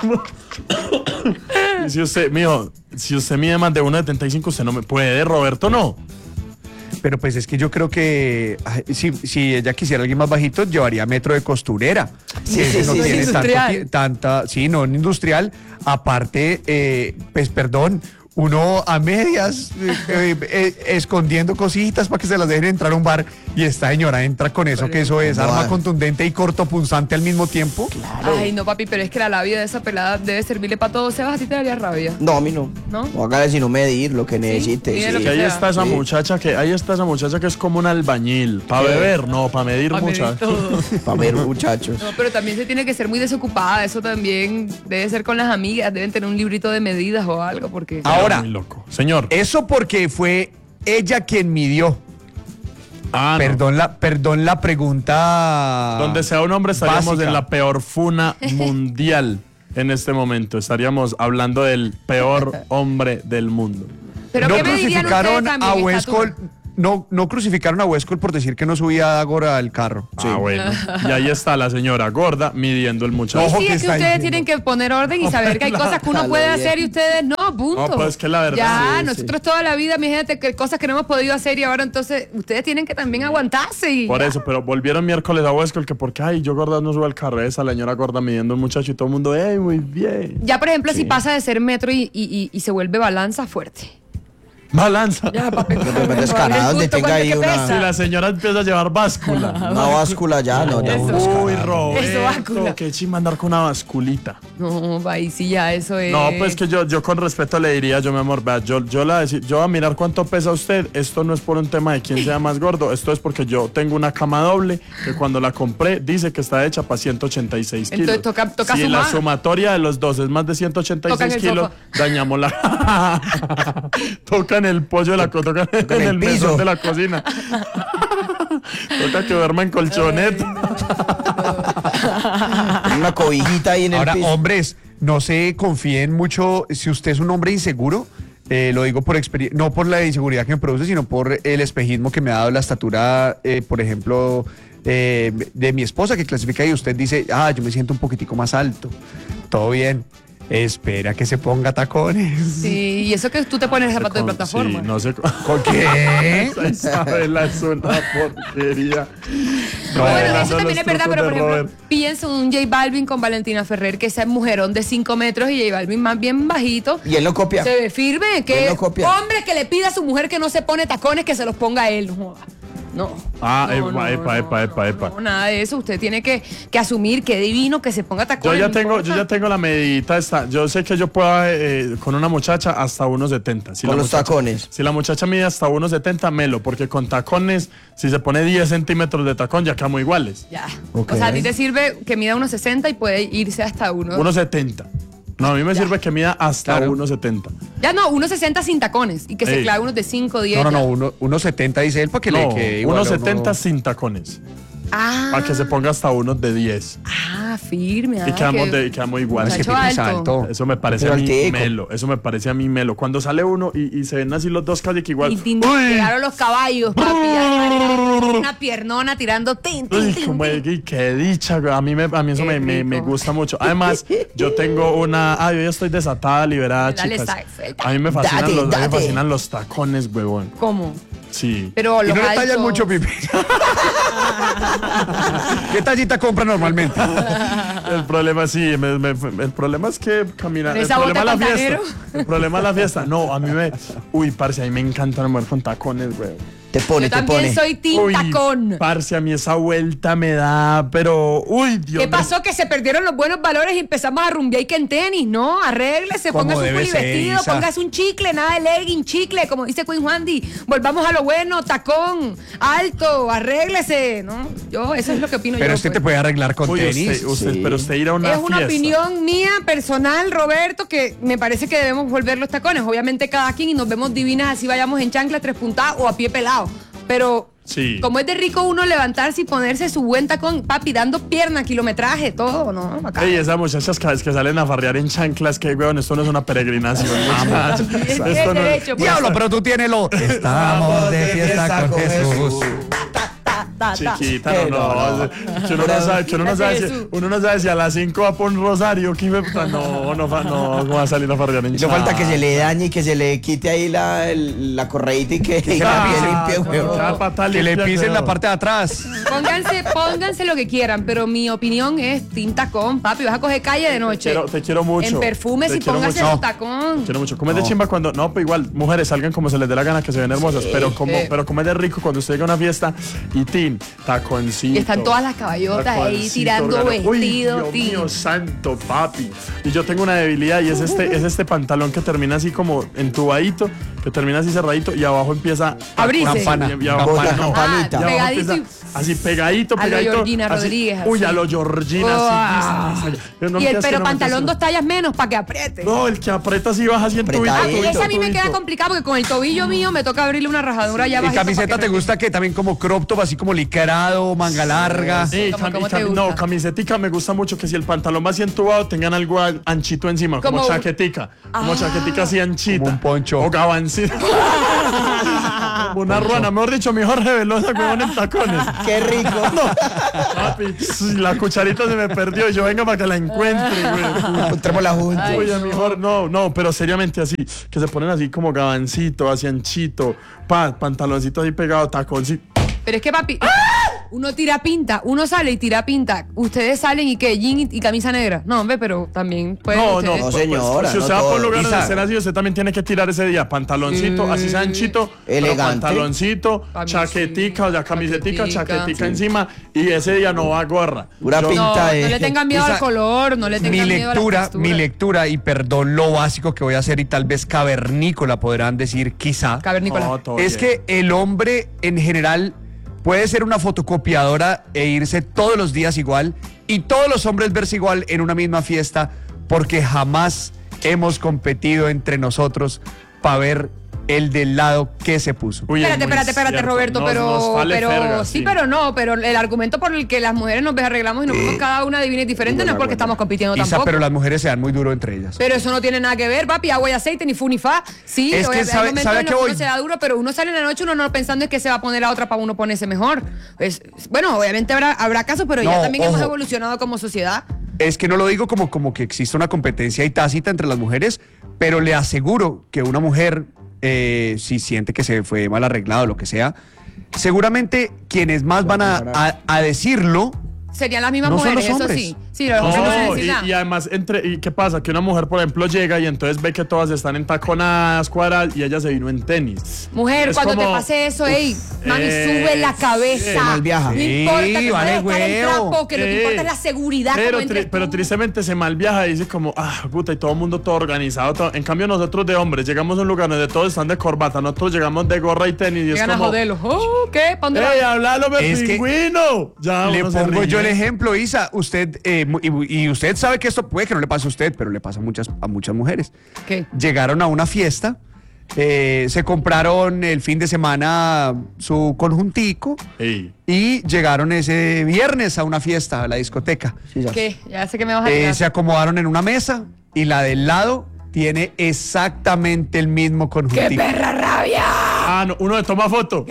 Y si usted, mijo, si usted mide más de 1,75, usted no me puede, Roberto, no. Pero pues es que yo creo que si ella quisiera alguien más bajito, llevaría metro de costurera. Sí, Ese sí, no sí, tiene industrial. sí, no en industrial. Aparte, pues perdón, uno a medias escondiendo cositas para que se las dejen entrar a un bar y esta señora entra con eso, que eso es arma contundente y cortopunzante al mismo tiempo. Ay, no, papi, pero es que la labia de esa pelada debe servirle para todo. Sebas, a ti te daría rabia. No, a mí no. ¿No? O acá si no medir lo que necesite. mide Sí. lo Que ahí sea. está esa Sí. muchacha que es como un albañil. ¿Para ¿Qué? beber? No, para medir Pa' medir mucha. todo. Para ver, muchachos. No, pero también se tiene que ser muy desocupada. Eso también debe ser con las amigas. Deben tener un librito de medidas o algo, porque... Ahora, Muy loco. Señor. eso porque fue ella quien midió. Ah, no. Perdón la pregunta. Donde sea un hombre estaríamos básica. en la peor funa mundial en este momento. Estaríamos hablando del peor hombre del mundo. ¿Pero no qué me dirían ustedes crucificaron también, a Huesco. estatura? no crucificaron a Westcott por decir que no subía a Góngora al carro. Ah, bueno. Y ahí está la señora gorda midiendo el muchacho. Ojo Sí, que es que está ustedes diciendo. tienen que poner orden y saber que hay cosas que uno puede hacer y ustedes no, punto. No, pues es que la verdad, Ya, sí, nosotros toda la vida, mi gente, que cosas que no hemos podido hacer y ahora entonces ustedes tienen que también aguantarse. Y Por eso, pero volvieron miércoles a Westcott que porque, ay, yo gorda no subo al carro. Esa la señora gorda midiendo un muchacho y todo el mundo, ¡ey, muy bien! Ya, por ejemplo, si pasa de ser metro y se vuelve balanza fuerte. Balanza. Ya, papi. Descarado, donde tenga ahí Si una la señora empieza a llevar báscula. báscula ya, no, ya. Eso. un Uy, descarado. Eso, Roberto, báscula. qué chimba andar con una basculita. No, ahí sí ya, eso es. No, pues que yo con respeto le diría, mi amor, vea, yo voy a mirar cuánto pesa usted. Esto no es por un tema de quién sea más gordo, esto es porque yo tengo una cama doble que cuando la compré dice que está hecha para 186 kilos. Entonces toca si sumar. la sumatoria de los dos es más de Toca en 186 el kilos, sofá. dañamos la... Tocan el pollo de la tocan en el el mesón piso. de la cocina. Toca que duerma en colchoneta. Una cobijita ahí en el Ahora, piso. hombres, no se confíen mucho. Si usted es un hombre inseguro, lo digo por experiencia, no por la inseguridad que me produce, sino por el espejismo que me ha dado la estatura, por ejemplo, de mi esposa, que clasifica y usted dice, yo me siento un poquitico más alto. Todo bien. Espera que se ponga tacones. Sí, y eso que tú te pones zapatos de plataforma. Sí, no sé. ¿Con qué? Isabela es una porquería. Bueno, eso también es verdad, pero por ejemplo, pienso en un J Balvin con Valentina Ferrer, que es un mujerón de 5 metros y J Balvin más bien bajito. Y él lo copia. Se ve firme, Él que lo copia. hombre que le pida a su mujer que no se pone tacones, que se los ponga él. No joda. No. Ah, No, epa. No, nada de eso. Usted tiene que asumir que divino que se ponga Yo tacones. ya no tengo, importa. yo ya tengo la medidita esta. Yo sé que yo puedo con una muchacha hasta 1.70. Si Con la los muchacha- tacones. Si la muchacha mide hasta 1.70, melo, porque con tacones, si se pone 10 centímetros de tacón, ya quedamos iguales. Ya. Ok. O sea, a ti te sirve que mida 1.60 y puede irse hasta 1. 1.70. No, a mí me sirve que mida hasta Claro. 1.70. Ya no, 1.60 sin tacones y que se Ey. clave unos de 5, 10. No, ya. 1.70 dice él para que le No, quede igual. 1.70 ¿no? sin tacones. Ah, Para que se ponga hasta unos de 10. firme. Y quedamos, que- quedamos iguales. Es que Muchacho tienes alto. alto. Eso me parece Pero a mí altico. melo. Eso me parece a mí melo. Cuando sale uno y se ven así los dos casi que igual. Y tin, ¡Uy! llegaron los caballos, papi. ya, una piernona tirando tin, tin, Uy, tin, como tin. y qué dicha, güey. A mí eso Qué me rico. gusta mucho. Además, yo tengo una. Yo ya estoy desatada, liberada, Dale, chicas. suelta. A mí me fascinan, Date, a mí me date. fascinan los tacones, huevón. ¿Cómo? Sí. Pero Y los no le tallan altos- mucho, Pipi. ¿Qué tallita compra normalmente? El problema sí, el problema es que caminar. ¿Con El esa problema es bota la de fiesta. pantanero? El problema es la fiesta. No, a mí me. Uy, parce, a mí me encanta una mujer con tacones, güey. Te pone, Yo te también pone. soy team tacón. Parce, a mí esa vuelta me da, pero. Uy, Dios ¿Qué pasó? Que se perdieron los buenos valores y empezamos a rumbear y que en tenis, ¿no? Arréglese, Como póngase un debe ser, vestido, Isa. póngase un chicle, nada de legging, chicle, como dice Queen Juandi. Volvamos a lo bueno, tacón, alto, arréglese, ¿no? Eso es lo que opino Pero yo. usted te pues. puede arreglar con Uy, tenis. pero usted ir a una Es una fiesta. opinión mía, personal, Roberto, que me parece que debemos volver los tacones. Obviamente cada quien y nos vemos divinas así vayamos en chancla, 3 puntadas o a pie pelado. Pero Sí. como es de rico uno levantarse y ponerse su buen tacón, papi, dando pierna, kilometraje, todo, ¿no? Bacán. Ey, esas muchachas cada vez que salen a farrear en chanclas, que weón, esto no es una peregrinación. muchachos. Es Esto no derecho, pues. Diablo, pero tú tienes lo. Estamos de fiesta con Jesús. Chiquita, Que no. Que uno no sabe, uno no sabe si a las 5 va por un rosario. Que no va a salir a farrear en No chanclas. falta que se le dañe y que se le quite ahí la correíta y que se la la piel pise. limpia, huevón. Cada pata Que le limpia, pisen la weón. parte de atrás. Pónganse lo que quieran, pero mi opinión es tinta con, papi, vas a coger calle de noche. Te quiero mucho. En perfumes Te y quiero póngase mucho. su tacón. Te quiero mucho. Como es de chimba cuando. No, pues igual, mujeres salgan como se les dé la gana, que se ven hermosas. Pero como es de rico cuando usted llega a una fiesta y tin, taconcito. Y están todas las caballotas ahí taconcito, tirando organo. Uy, vestido, Dios tin. mío santo, papi. Y yo tengo una debilidad y es este pantalón que termina así como entubadito, que termina así cerradito y abajo empieza Abrirse. Campana. Y abajo, Con la no. campanita. Y abajo Pegadito empieza así pegadito, a lo pegadito. Georgina así. Rodríguez, Uy, así. a lo Georgina, Uah. así. Yo no Y me el quedas que pero no me pantalón quedas 2 tallas menos para que apriete. que no, el que aprieta así baja así en tubito. Apretadito. Ese a mí me queda complicado porque con el tobillo mío me toca abrirle una rajadura ya ¿Y bajita camiseta para que te gusta que también como crop top, así como licarado, manga larga? Sí, ¿Cómo te gusta? no, camisetica me gusta mucho que si el pantalón va así entubado tengan algo anchito encima, como Como- chaquetica. Como chaquetica así anchita. Como un poncho. O gabancito. Una ruana, mejor dicho, mi Jorge Velosa, huevón, en tacones. Qué rico. Papi, la cucharita se me perdió y yo venga para que la encuentre, güey. Encontrémosla juntos. Oye, mejor, no, pero seriamente así, que se ponen así como gabancito, así anchito, pantaloncito así pegado, taconcito. Pero es que, papi, uno tira pinta, uno sale y tira pinta. Ustedes salen y ¿qué? Jean y camisa negra. No, hombre, pero también pueden ustedes. No, señora. Si usted no va por todo. lugares de ser así, usted también tiene que tirar ese día pantaloncito, así sea anchito, elegante. pero pantaloncito, chaquetica, o sea, camisetica, chaquetica encima, y ese día no va gorra. Pura Yo- pinta No de... le tengan miedo al color, no le tengan miedo a la textura. Mi lectura, y perdón lo básico que voy a hacer y tal vez cavernícola podrán decir quizá, Cavernícola. No, todo es bien. que el hombre en general puede ser una fotocopiadora e irse todos los días igual y todos los hombres verse igual en una misma fiesta porque jamás hemos competido entre nosotros para ver el del lado que se puso. Uy, es muy Espérate, cierto. Roberto, Nos vale ferga, sí, pero no, pero el argumento por el que las mujeres nos arreglamos y nos vemos cada una divina y diferente no es porque estamos compitiendo Isa, tampoco. pero las mujeres se dan muy duro entre ellas. Pero eso no tiene nada que ver, papi, agua y aceite, ni fu ni fa. Sí, Es que hay sabe momentos a en qué los que voy. uno se da duro, pero uno sale en la noche, uno no pensando en que se va a poner la otra para uno ponerse mejor. Bueno, obviamente habrá casos, pero ya No, también hemos ojo. evolucionado como sociedad. Es que no lo digo como que existe una competencia y tácita entre las mujeres, pero le aseguro que una mujer, si siente que se fue mal arreglado o lo que sea, seguramente quienes más van a decirlo Serían las mismas No son mujeres, los eso hombres. sí. Sí, los hombres no van a decir nada. y además, ¿y qué pasa? Que una mujer, por ejemplo, llega y entonces ve que todas están entaconadas, cuadradas, y ella se vino en tenis. Mujer, Es cuando te como, pase eso, ey, mami, sube la cabeza. sí. Mal viaja. No Sí, importa, te vale puede estar el huevo. trapo, que lo que importa es la seguridad. Pero, como entres pero tú. tristemente se malviaja y dice como, puta, y todo el mundo todo organizado. En cambio, nosotros de hombres llegamos a un lugar donde todos están de corbata, nosotros llegamos de gorra y tenis y Llegan es a como, joderlo. Oh, ¿qué? ¿Pa' dónde va? ¡ey, hablalo, Es que pingüino! Ya, le uno se pongo ríe. yo el ejemplo, Isa. Usted, y usted sabe que esto puede que no le pase a usted, pero le pasa a muchas mujeres. ¿Qué? Llegaron a una fiesta, se compraron el fin de semana su conjuntico Ey. y llegaron ese viernes a una fiesta, a la discoteca. Sí, ya. ¿Qué? Ya sé que me vas a tirar. Se acomodaron en una mesa y la del lado tiene exactamente el mismo conjuntico. ¡Qué perra rabia! No, uno le toma foto.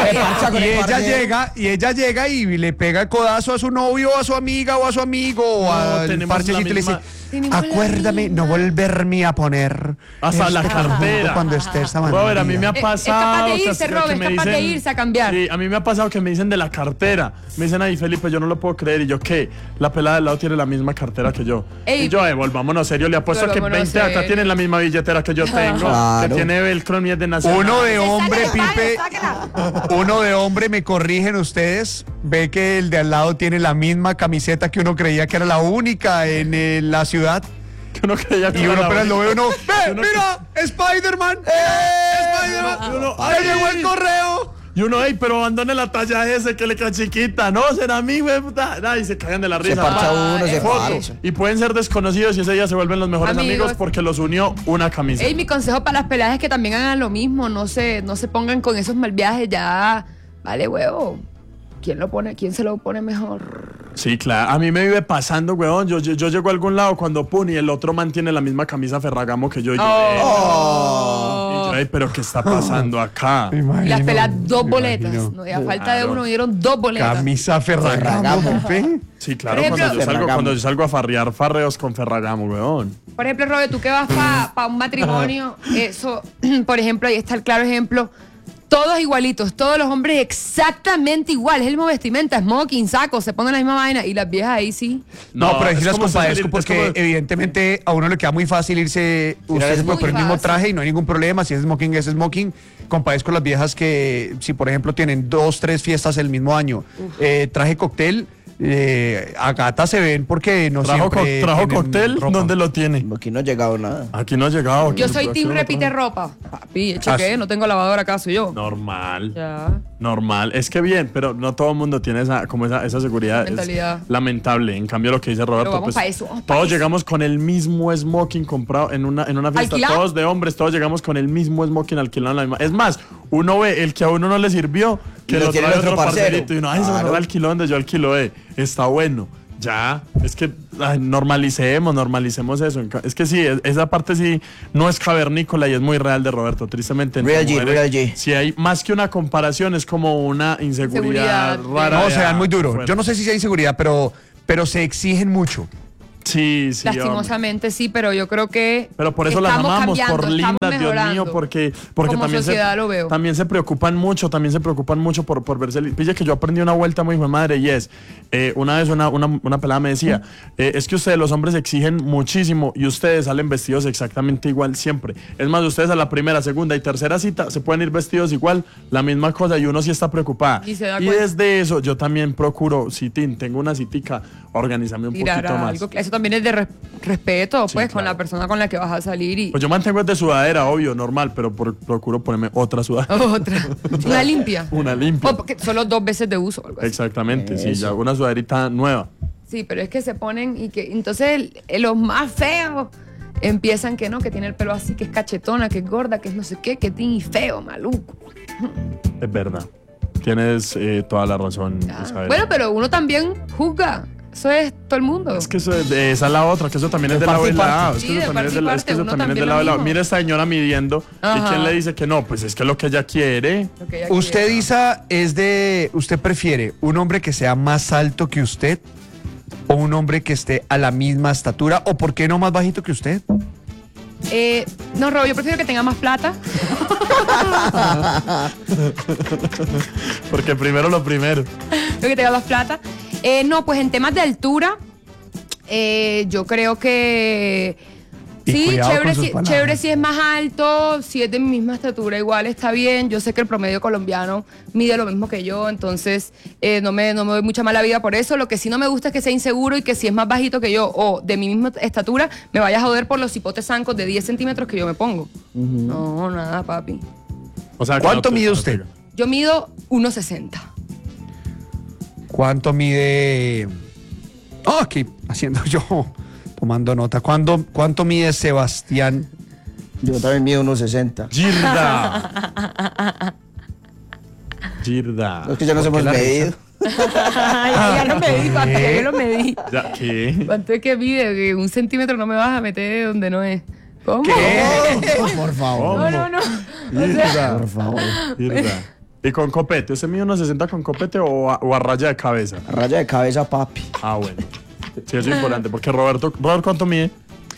Y ella llega y le pega el codazo a su novio, o a su amiga, o a su amigo, o al tenemos parchecito la y le dice, misma- Tenemos la acuérdame no volverme a poner Hasta la este cartera. conjunto cuando esté esta Robert, a mí me ha Es pasado. capaz de o sea, irse, que Robert, me es capaz de dicen- irse a cambiar. Sí, a mí me ha pasado que me dicen de la cartera. Me dicen, ay, Felipe, yo no lo puedo creer. Y yo, ¿qué? La pelada del lado tiene la misma cartera que yo. Ey. Y yo, volvámonos serio. Le apuesto que Volvámonos 20 acá serio. tienen la misma billetera que yo tengo. Claro. Que tiene velcro y es de nacional. Uno de hombre, Sáquela, Pipe, sáquela. uno de hombre, me corrigen ustedes, ve que el de al lado tiene la misma camiseta que uno creía que era la única en la ciudad. Que uno creía que Y era uno la apenas lo ve, uno, Y ve, uno- mira, Spider-Man, Spider-Man, Y uno, ¡me llegó el ¡ay! correo! Y uno, pero abandone la talla ese que le queda chiquita. No, será a mí, güey, puta. Y se cagan de la risa. parcha uno, se Foto. parcha. Y pueden ser desconocidos y ese día se vuelven los mejores amigos, Amigos. porque los unió una camisa. Ey, mi consejo para las peladas es que también hagan lo mismo, no se pongan con esos mal viajes ya. Vale, huevo. ¿Quién se lo pone mejor? Sí, claro. A mí me vive pasando, weón. Yo llego a algún lado cuando pum y el otro mantiene la misma camisa Ferragamo que yo. Y yo, Oh. ey, pero ¿qué está pasando acá? Y las peladas dos boletas. No, y a falta de uno dieron dos boletas. Camisa Ferragamo, Pipe. Sí, claro, Por ejemplo- cuando yo salgo a farrear farreos con Ferragamo, weón. Por ejemplo, Robert, tú que vas para un matrimonio, eso, por ejemplo, ahí está el claro ejemplo. Todos igualitos, todos los hombres exactamente iguales, es el mismo vestimenta, smoking, saco, se ponen la misma vaina y las viejas ahí sí. No, pero ahí sí es las como compadezco salir- porque es como- evidentemente a uno le queda muy fácil irse, usted se es puede muy poner el mismo fácil. traje y no hay ningún problema, si es smoking es smoking. Compadezco las viejas que si por ejemplo tienen 2, 3 fiestas el mismo año, traje cóctel, a gata se ven porque no ¿Trajo siempre tienen cóctel? ropa. ¿Dónde lo tiene? Aquí no ha llegado nada. Aquí no ha llegado. Yo aquí- soy aquí team no lo repite trajo. ropa. Papi, ¿eche Ah, qué? sí. No tengo lavadora acá, soy yo. Normal. Ya. Normal, es que bien, pero no todo el mundo tiene esa seguridad. Mentalidad. Es lamentable. En cambio, lo que dice Roberto, Pero vamos pues, pa' eso, vamos pa' todos eso. llegamos con el mismo smoking comprado en una fiesta. ¿Alquilado? Todos de hombres, todos llegamos con el mismo smoking alquilado en la misma. Es más, uno ve el que a uno no le sirvió, que Y lo lo tiene trae otro otro parcero. parcerito. Y uno, ay, se Claro. me alquiló donde yo alquilo, está bueno. Ya, es que normalicemos eso. Es que sí, esa parte sí no es cavernícola y es muy real de Roberto, tristemente. Real G. Si hay más que una comparación, es como una inseguridad rara. No, se dan muy duro. fuerte. Yo no sé si sea inseguridad, pero se exigen mucho. Sí, Lastimosamente sí, pero yo creo que pero por eso las estamos amamos, cambiando, por lindas, estamos Dios mejorando. mío, porque Como también sociedad lo veo. también se preocupan mucho por verse. Pille que yo aprendí una vuelta muy hijo de madre y es, una vez una pelada me decía, es que ustedes los hombres exigen muchísimo y ustedes salen vestidos exactamente igual siempre. Es más, ustedes a la primera, segunda y tercera cita se pueden ir vestidos igual, la misma cosa y uno sí está preocupada. Y se da Y cuenta. desde eso yo también procuro, tengo una citica, organízame un Tirar poquito más. algo. Eso también es de respeto, pues, con claro. la persona con la que vas a salir y Pues yo mantengo el de sudadera, obvio, normal, pero procuro ponerme otra sudadera. otra. Una limpia. Una limpia. O porque solo 2 veces de uso o algo así. Exactamente, sí, ya una sudaderita nueva. Sí, pero es que se ponen y que entonces los más feos empiezan que no, que tiene el pelo así, que es cachetona, que es gorda, que es no sé qué, que tiene feo, maluco. Es verdad. Tienes toda la razón, Ah, Isabel. bueno, pero uno también juzga. Eso es todo el mundo. Es que esa es la otra, que eso también es de lado y lado. Es Sí, que de eso también es de parte y es parte, también uno es de lado y también lado. lo Mira esta señora midiendo. ¿Y Ajá. quién le dice que no? Pues es que lo que ella quiere. Lo que ella Usted, quiere. Isa, ¿usted prefiere un hombre que sea más alto que usted o un hombre que esté a la misma estatura o por qué no más bajito que usted? No, Rob, yo prefiero que tenga más plata. Porque primero lo primero. Prefiero que tenga más plata. No, pues en temas de altura, yo creo que Y sí, cuidado chévere, con sus si, palabras. chévere si es más alto, si es de mi misma estatura, igual está bien. Yo sé que el promedio colombiano mide lo mismo que yo, entonces no me doy mucha mala vida por eso. Lo que sí no me gusta es que sea inseguro y que si es más bajito que yo o de mi misma estatura, me vaya a joder por los hipotes zancos de 10 centímetros que yo me pongo. No, nada, papi. O sea, que ¿Cuánto no te- mide no te usted? diga. Yo mido 1.60. ¿Cuánto mide? Oh, aquí haciendo yo, tomando nota. ¿Cuánto mide Sebastián? Yo también mido 1.60. Girda. Girda. No es que ya nos ¿Por qué hemos la medido. Ya lo medí, papi, ya lo medí. Ya, ¿qué? ¿Cuánto es que mide? Que 1 centímetro no me vas a meter donde no es. ¿Cómo? Por favor. No. Girda. Por favor. Girda. ¿Y con copete? ¿Usted mide 1.60 con copete o a raya de cabeza? Raya de cabeza, papi. Ah, bueno. Sí, eso es importante. Porque Robert, ¿cuánto mide?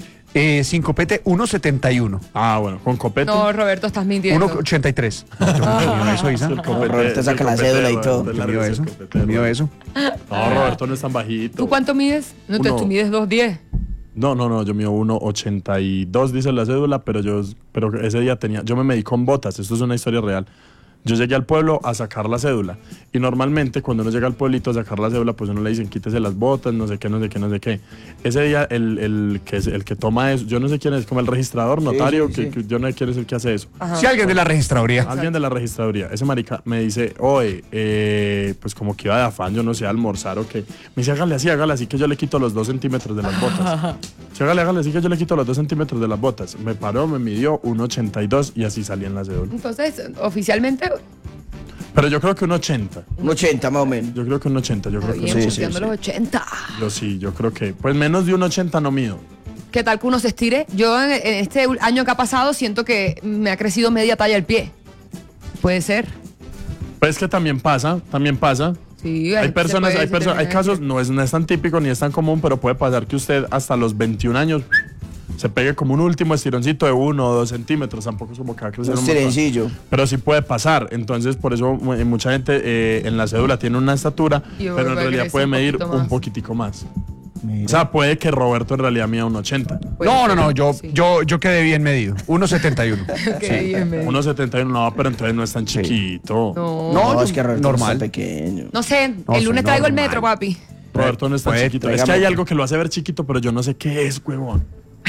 Sin copete, 1.71. Ah, bueno, con copete. No, Roberto, estás mintiendo. 1.83. No, yo no mido eso, Isa. El copete, Roberto saca el la copete, cédula y Roberto, todo. es Yo largo, mido es eso. el copete, Yo mido Roberto. eso. No, Roberto no es tan bajito. ¿Tú cuánto mides? No, Uno. tú mides 2.10. No, yo mido 1.82, dice la cédula, pero ese día yo me medí con botas, esto es una historia real. Yo llegué al pueblo a sacar la cédula y normalmente cuando uno llega al pueblito a sacar la cédula, pues uno le dicen quítese las botas, no sé qué. Ese día el que toma eso, yo no sé quién es, como el registrador, notario, sí. que yo no sé quién es el que hace eso. Si alguien de la registraduría. Alguien de la registraduría, ese marica me dice, oye, pues como que iba de afán, yo no sé, a almorzar o qué. Me dice, hágale así que yo le quito los 2 centímetros de las botas. Sí, hágale así que yo le quito los 2 centímetros de las botas. Me paró, me midió 1.82 y así salí en la cédula. Entonces, oficialmente, Pero yo creo que 1.80. Un 80 más o menos. Yo creo que 1.80, yo creo que bien, sí, puteando sí. los 80. yo creo que, pues menos de 1.80 no mido. ¿Qué tal que uno se estire? Yo en este año que ha pasado siento que me ha crecido media talla el pie. Puede ser. Pues que también pasa. Sí, Hay casos, no es tan típico ni es tan común, pero puede pasar que usted hasta los 21 años se pegue como un último estironcito de 1 o 2 centímetros, tampoco es como que va a crecer Un un montón. estirencillo. Pero sí puede pasar, entonces por eso mucha gente en la cédula tiene una estatura, Y pero en puede realidad crecer puede un medir poquito un más. poquitico más. O sea, puede que Roberto en realidad mida 1.80. No, Sí. yo quedé bien medido. 1.71. Qué bien, me- 1.71 no, pero entonces no es tan chiquito. No. No, No, es que Roberto normal. está pequeño. No sé, No, el lunes soy traigo el normal. metro, papi. Roberto no es tan Puede, chiquito. Es que tráigame. hay algo que lo hace ver chiquito, pero yo no sé qué es, huevón.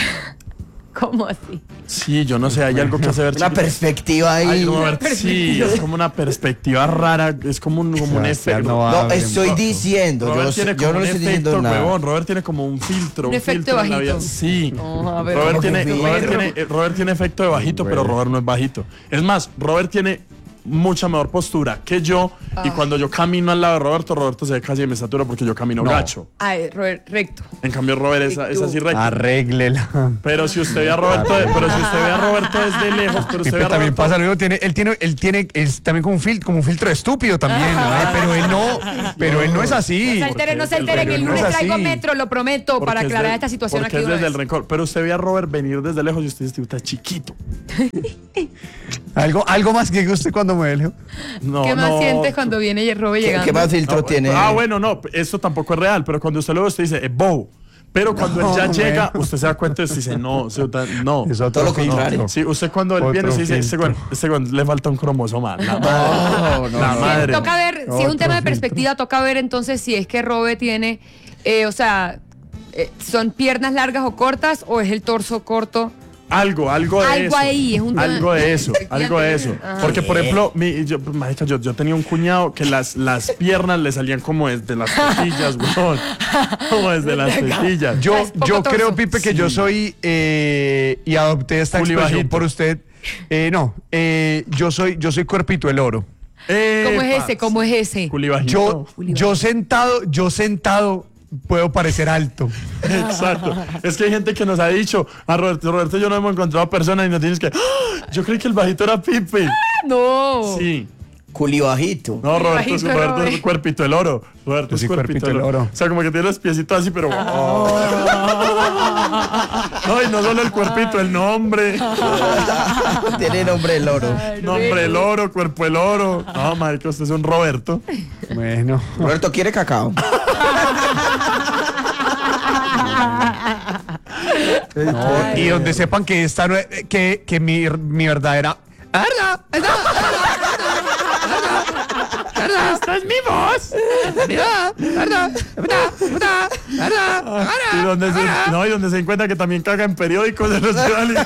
¿Cómo así? Sí, yo no sé, hay algo que hace ver Una chiquito. perspectiva ahí. Ay, Robert, sí, es como una perspectiva rara, es como un efecto. No, estoy diciendo. Robert tiene Yo como no un le estoy diciendo efecto, nada. huevón. Robert tiene como un filtro. Un efecto filtro en la bajito. vida. Sí. No, a ver, Robert ¿cómo tiene, que Robert tiene efecto de bajito, pero Robert no es bajito. Es más, Robert tiene mucha mejor postura que yo. Y cuando yo camino al lado de Roberto se ve casi de mi estatura porque yo camino gacho. Ay, Robert, recto. En cambio, Robert es así recto. Arréglela. Pero si usted ve a Roberto, desde lejos, pero usted ve a también Roberto. pasa lo mismo, él tiene es también como un filtro estúpido también, ¿no? Pero él no es así. No se alteren, el lunes no es traigo así. metro, lo prometo, Porque para es aclarar de- esta situación porque aquí. es de una desde el vez. rencor. Pero usted ve a Robert venir desde lejos y usted dice, está chiquito. Algo más que guste cuando me veo. No, ¿Qué más no. sientes cuando viene Robert llegando? ¿Qué más filtro tiene? Bueno, no, esto tampoco es real, pero cuando usted lo ve, usted dice, es bobo. Pero cuando él ya llega, usted se da cuenta y usted dice, no. Es otro Todo lo contrario. filtro. Sí, usted cuando él viene, se dice, ese güey le falta un cromosoma. La madre. Toca ver, si es un tema de perspectiva, toca ver entonces si es que Robert tiene, son piernas largas o cortas o es el torso corto. Algo de Algo eso. ahí, es un tema- Algo de eso. Ajá. Porque, por ejemplo, marica, yo tenía un cuñado que las piernas le salían como desde las tetillas, weón. Como desde las tetillas. Yo poco creo, torso. Pipe, que yo soy, y adopté esta Culi expresión bajito. por usted. Yo soy cuerpito el oro. ¿Cómo es ese? Culi bajito. Yo sentado puedo parecer alto. Exacto. Es que hay gente que nos ha dicho, a Roberto y yo no hemos encontrado personas y nos tienes que, ¡ah! Yo creí que el bajito era Pipe. No. Sí. Culi bajito. No, Roberto bajito, es Robert. cuerpito el oro. Roberto es Sí, cuerpito el oro. O sea, como que tiene los piecitos así, pero... No, y no solo el cuerpito, el nombre. Tiene nombre el oro. Nombre el oro, cuerpo el oro. No, marico, usted es un Roberto. Bueno. Roberto quiere cacao. Y donde sepan que esta no es- que mi verdadera. ¡Esta es mi voz! Y donde se encuentra que también caga en periódicos de los ciudadanos.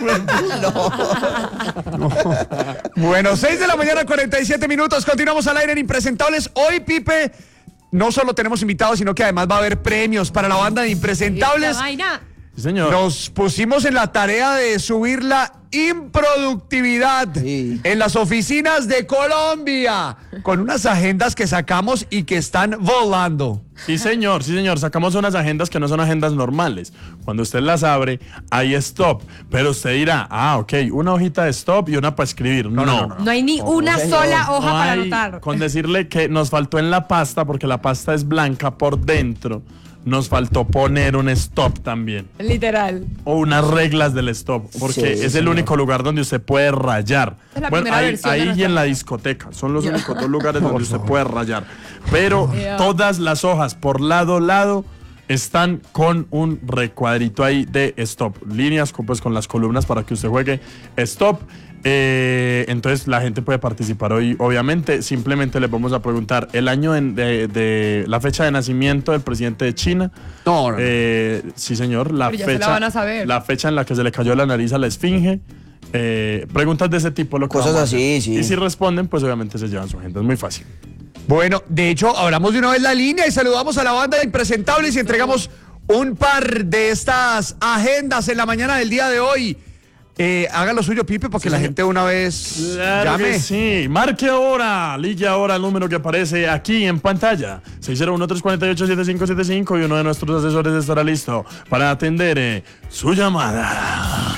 Bueno, 6 de la mañana, 47 minutos. Continuamos al aire en Impresentables. Hoy, Pipe, no solo tenemos invitados, sino que además va a haber premios para la banda de Impresentables. Esta vaina. Sí, señor. Nos pusimos en la tarea de subir la improductividad en las oficinas de Colombia con unas agendas que sacamos y que están volando. Sí, señor. Sacamos unas agendas que no son agendas normales. Cuando usted las abre, hay stop. Pero usted dirá, ok, una hojita de stop y una para escribir. No. No hay ni una sola hoja No para hay- anotar. Con decirle que nos faltó en la pasta, porque la pasta es blanca por dentro, nos faltó poner un stop también. Literal. O unas reglas del stop, porque Sí, es el señor. único lugar donde usted puede rayar. Es la primera versión de ahí y nuestra en la página. discoteca. Son los únicos dos lugares donde usted puede rayar. Pero todas las hojas por lado están con un recuadrito ahí de stop. Líneas pues, con las columnas para que usted juegue stop. Entonces la gente puede participar hoy. Obviamente, simplemente les vamos a preguntar el año de la fecha de nacimiento del presidente de China. No. Sí, señor. La Pero ya fecha, se la van a saber. La fecha en la que se le cayó la nariz a la esfinge. Preguntas de ese tipo. Cosas vamos a hacer. así, sí. Y si responden, pues obviamente se llevan su agenda. Es muy fácil. Bueno, de hecho, abramos de una vez la línea y saludamos a la banda de Impresentables y entregamos un par de estas agendas en la mañana del día de hoy. Haga lo suyo, Pipe, para que la gente de una vez Claro llame. que sí. Marque ahora. Ligue ahora el número que aparece aquí en pantalla. 601-348-7575 y uno de nuestros asesores estará listo para atender su llamada.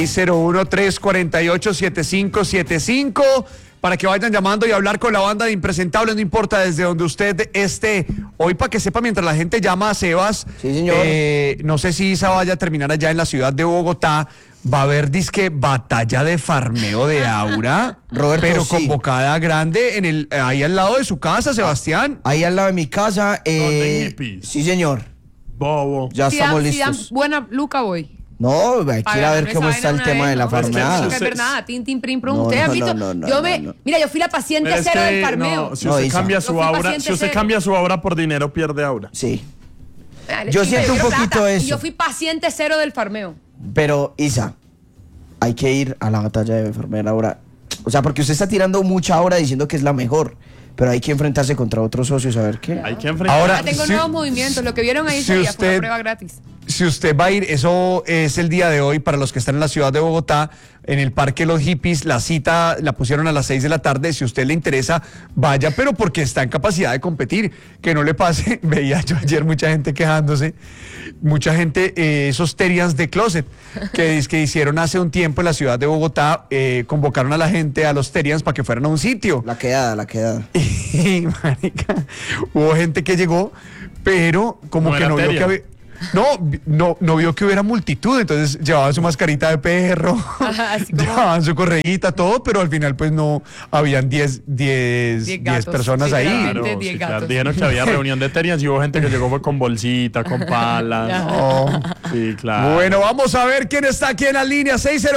601-348-7575 para que vayan llamando y hablar con la banda de Impresentables, no importa desde donde usted esté. Hoy, para que sepa, mientras la gente llama a Sebas, Sí, señor. no sé si Isa vaya a terminar allá en la ciudad de Bogotá. Va a haber disque batalla de farmeo de Aura, Roberto, pero sí. convocada grande ahí al lado de su casa, Sebastián. Ahí al lado de mi casa. Donde hippies. Sí, señor. Bobo. Ya estamos Si dan listos. buena luca, voy. No, hay que ir a ver Para cómo esa está el vaina tema una de la vez, ¿no? farmeada. Es verdad, tin, tin, prim, prum. No, Ustedes han no, visto. no, Mira, yo fui la paciente Pero es cero que, del farmeo. no, si No, usted Isa. cambia Yo su fui aura, paciente si usted cero. cambia su aura por dinero, pierde aura. Sí. Dale, Yo chica, siento un quiero poquito plata. eso. Y yo fui paciente cero del farmeo. Pero, Isa, hay que ir a la batalla de enfermera ahora. O sea, porque usted está tirando mucha aura diciendo que es la mejor. Pero hay que enfrentarse contra otros socios a ver qué. Hay que enfrentar. Ahora, Ah, tengo si- nuevos movimientos. Lo que vieron ahí si ese día fue una usted- prueba gratis. si usted va a ir, eso es el día de hoy para los que están en la ciudad de Bogotá, en el Parque Los Hippies, la cita la pusieron a las 6 de la tarde, si a usted le interesa, vaya, pero porque está en capacidad de competir, que no le pase, veía yo ayer mucha gente quejándose, mucha gente, esos Terians de Closet, que hicieron hace un tiempo en la ciudad de Bogotá, convocaron a la gente, a los Terians, para que fueran a un sitio. La quedada. Y, marica, hubo gente que llegó, pero como No que era no vio Teria. que había... No vio que hubiera multitud, entonces llevaban su mascarita de perro, Así como- llevaban su correíta, todo, pero al final pues no, habían 10 gatos, personas ahí. literalmente. Claro, 10 sí, claro. gatos. Dijeron que había reunión de Terians y hubo gente que llegó fue con bolsita, con palas. Oh. Sí, claro. Bueno, vamos a ver quién está aquí en la línea,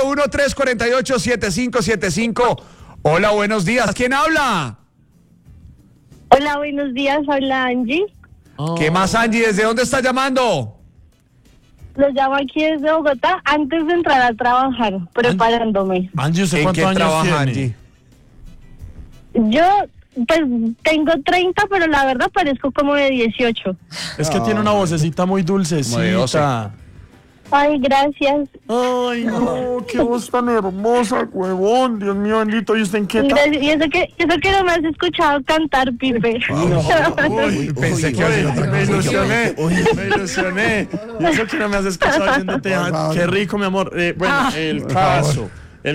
601-348-7575. Hola, buenos días, ¿quién habla? Hola, buenos días, habla Angie. ¿Qué más, Angie? ¿Desde dónde está llamando? Los llamo aquí desde Bogotá antes de entrar a trabajar, preparándome. Angie, ¿usted ¿En cuántos qué años trabaja, tiene? Angie? Yo, pues, tengo 30, pero la verdad parezco como de 18. Es que tiene una vocecita muy Como de 12. dulcecita. Ay, gracias. Ay, no, qué voz tan hermosa, huevón. Dios mío, bendito. ¿Y usted en qué Gracias. Y eso que no me has escuchado cantar, Pipe. Uy, pensé que uy, iba a me decir- ilusioné. Y eso que no me has escuchado oyéndote. Qué rico, mi amor. Bueno, el caso.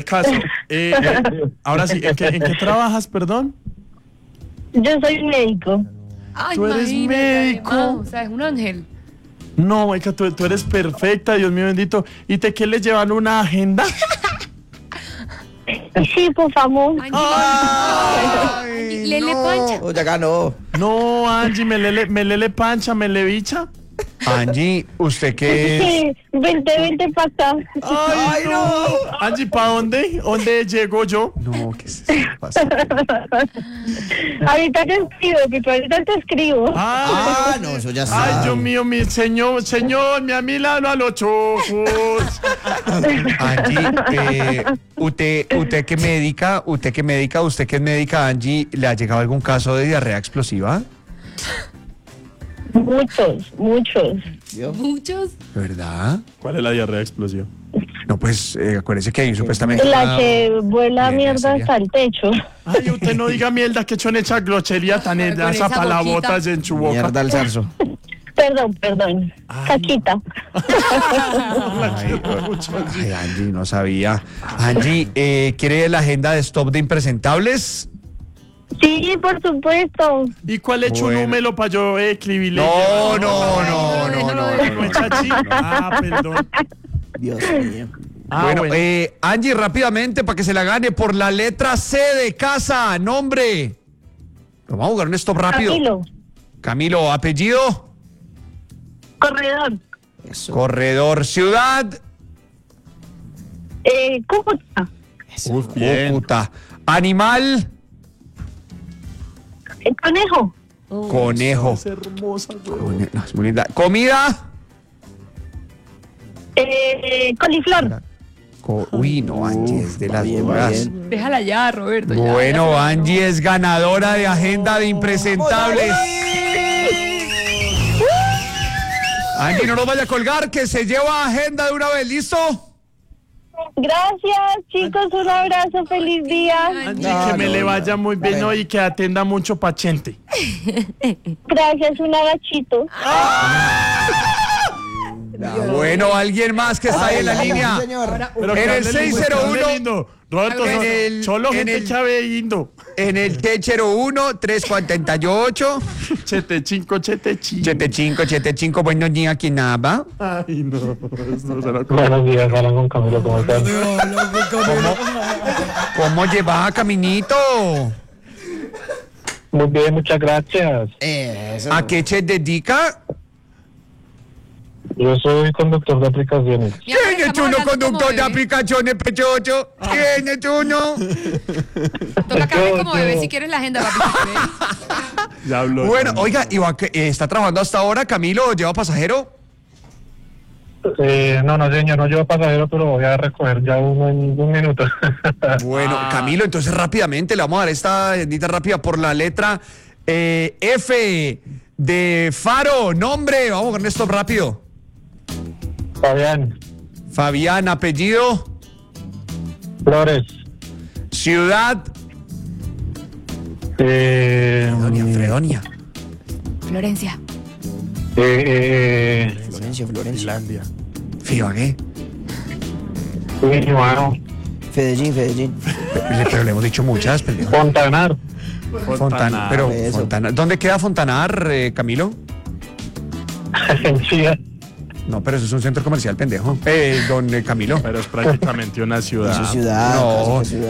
Ahora sí, ¿en qué trabajas, perdón? Yo soy médico. Ay, ¿Tú eres imagínate, médico? además, o sea, es un ángel. No, Maika, tú eres perfecta, Dios mío bendito. ¿Y qué les llevan una agenda? Sí, por favor. Angie, Lele Pancha. Oh, ya ganó. No, Angie, me lele pancha, me le bicha. Angie, ¿usted qué es? Sí, vente para acá. Ay, no. Angie, ¿para dónde? ¿Dónde llego yo? No, ¿qué es eso? ¿Qué pasa? Ahorita te escribo, Pipe, ahorita te escribo. Ah, no, eso ya está. Ay, Dios mío, mi señor, me a mi lado a los chojos. Angie, usted que médica, usted que es médica, Angie, ¿le ha llegado algún caso de diarrea explosiva? Muchos. Muchos. ¿Verdad? ¿Cuál es la diarrea explosiva? No, pues acuérdese que hay supuestamente La que vuela Bien, mierda sería. hasta el techo. Ay, usted no diga mierda que echó en esa glochería tan Con esa esa para la boquita. botas en su boca. Mierda al zarzo. Perdón. Caquita. Ay, Angie, no sabía. Angie, ¿quiere la agenda de Stop de Impresentables? Sí, por supuesto. ¿Y cuál hecho un Bueno. número para yo escribirle? No. Muchachi. Ah, perdón. Dios mío. Bueno, bueno. Angie, rápidamente, para que se la gane por la letra C de casa, nombre. Vamos a jugar un stop rápido. Camilo, apellido. Corredor. Eso. Corredor, ciudad. Cúcuta. Uf, bien. Cúcuta. Animal. Conejo. Conejo. Es hermosa, güey. No, es muy linda. Comida. Coliflor. Uy, no, Angie es de las bien, duras. bien. Déjala ya, Roberto. ya, Bueno, ya. Angie es ganadora de agenda de impresentables. Angie, no nos vaya a colgar, que se lleva agenda de una vez, ¿listo? Gracias, chicos. Un abrazo. Feliz día. Angie, que me le vaya muy bien hoy y que atenda mucho paciente. Gracias, un agachito. Bueno, alguien más que está ahí en la línea. Pero En que el hable lindo, 601. que hable lindo. Roberto, En el- solo en gente el- que hable lindo. En el T01 348 Chete 5, chete 5. 75, buenos días, ¿quién habla? Ay, no. No se lo Buenos días, hablan con Camilo, ¿cómo están? ¿Cómo lleva, Caminito? Muy bien, muchas gracias. Eso. ¿A qué se dedica? Yo soy conductor de aplicaciones. Mi amor, ¿Quién es estamos uno hablando conductor como de bebé. aplicaciones, pechocho? ¿Quién es uno? Toca que hables como Yo- bebé si quieres la agenda, papi. Ya habló. Bueno, oiga, Iván, ¿está trabajando hasta ahora? ¿Camilo lleva pasajero? No, señor, no llevo pasajero, pero voy a recoger ya uno en un minuto. Bueno, Camilo, entonces rápidamente le vamos a dar esta agendita rápida por la letra F de Faro, nombre. Vamos con esto rápido. Fabián. Fabián, apellido. Flores. Ciudad. Fredonia. Florencia. Florencia. Finlandia. ¿Qué? Bueno. Fedellín. Pero le hemos dicho muchas, pendejo. Fontanar. Fontanar. Pero Eso. Fontanar. ¿Dónde queda Fontanar, Camilo? En Chía. No, pero eso es un centro comercial, pendejo. Don Camilo. Pero es prácticamente una ciudad. Eso es ciudad. No. casi que ciudad.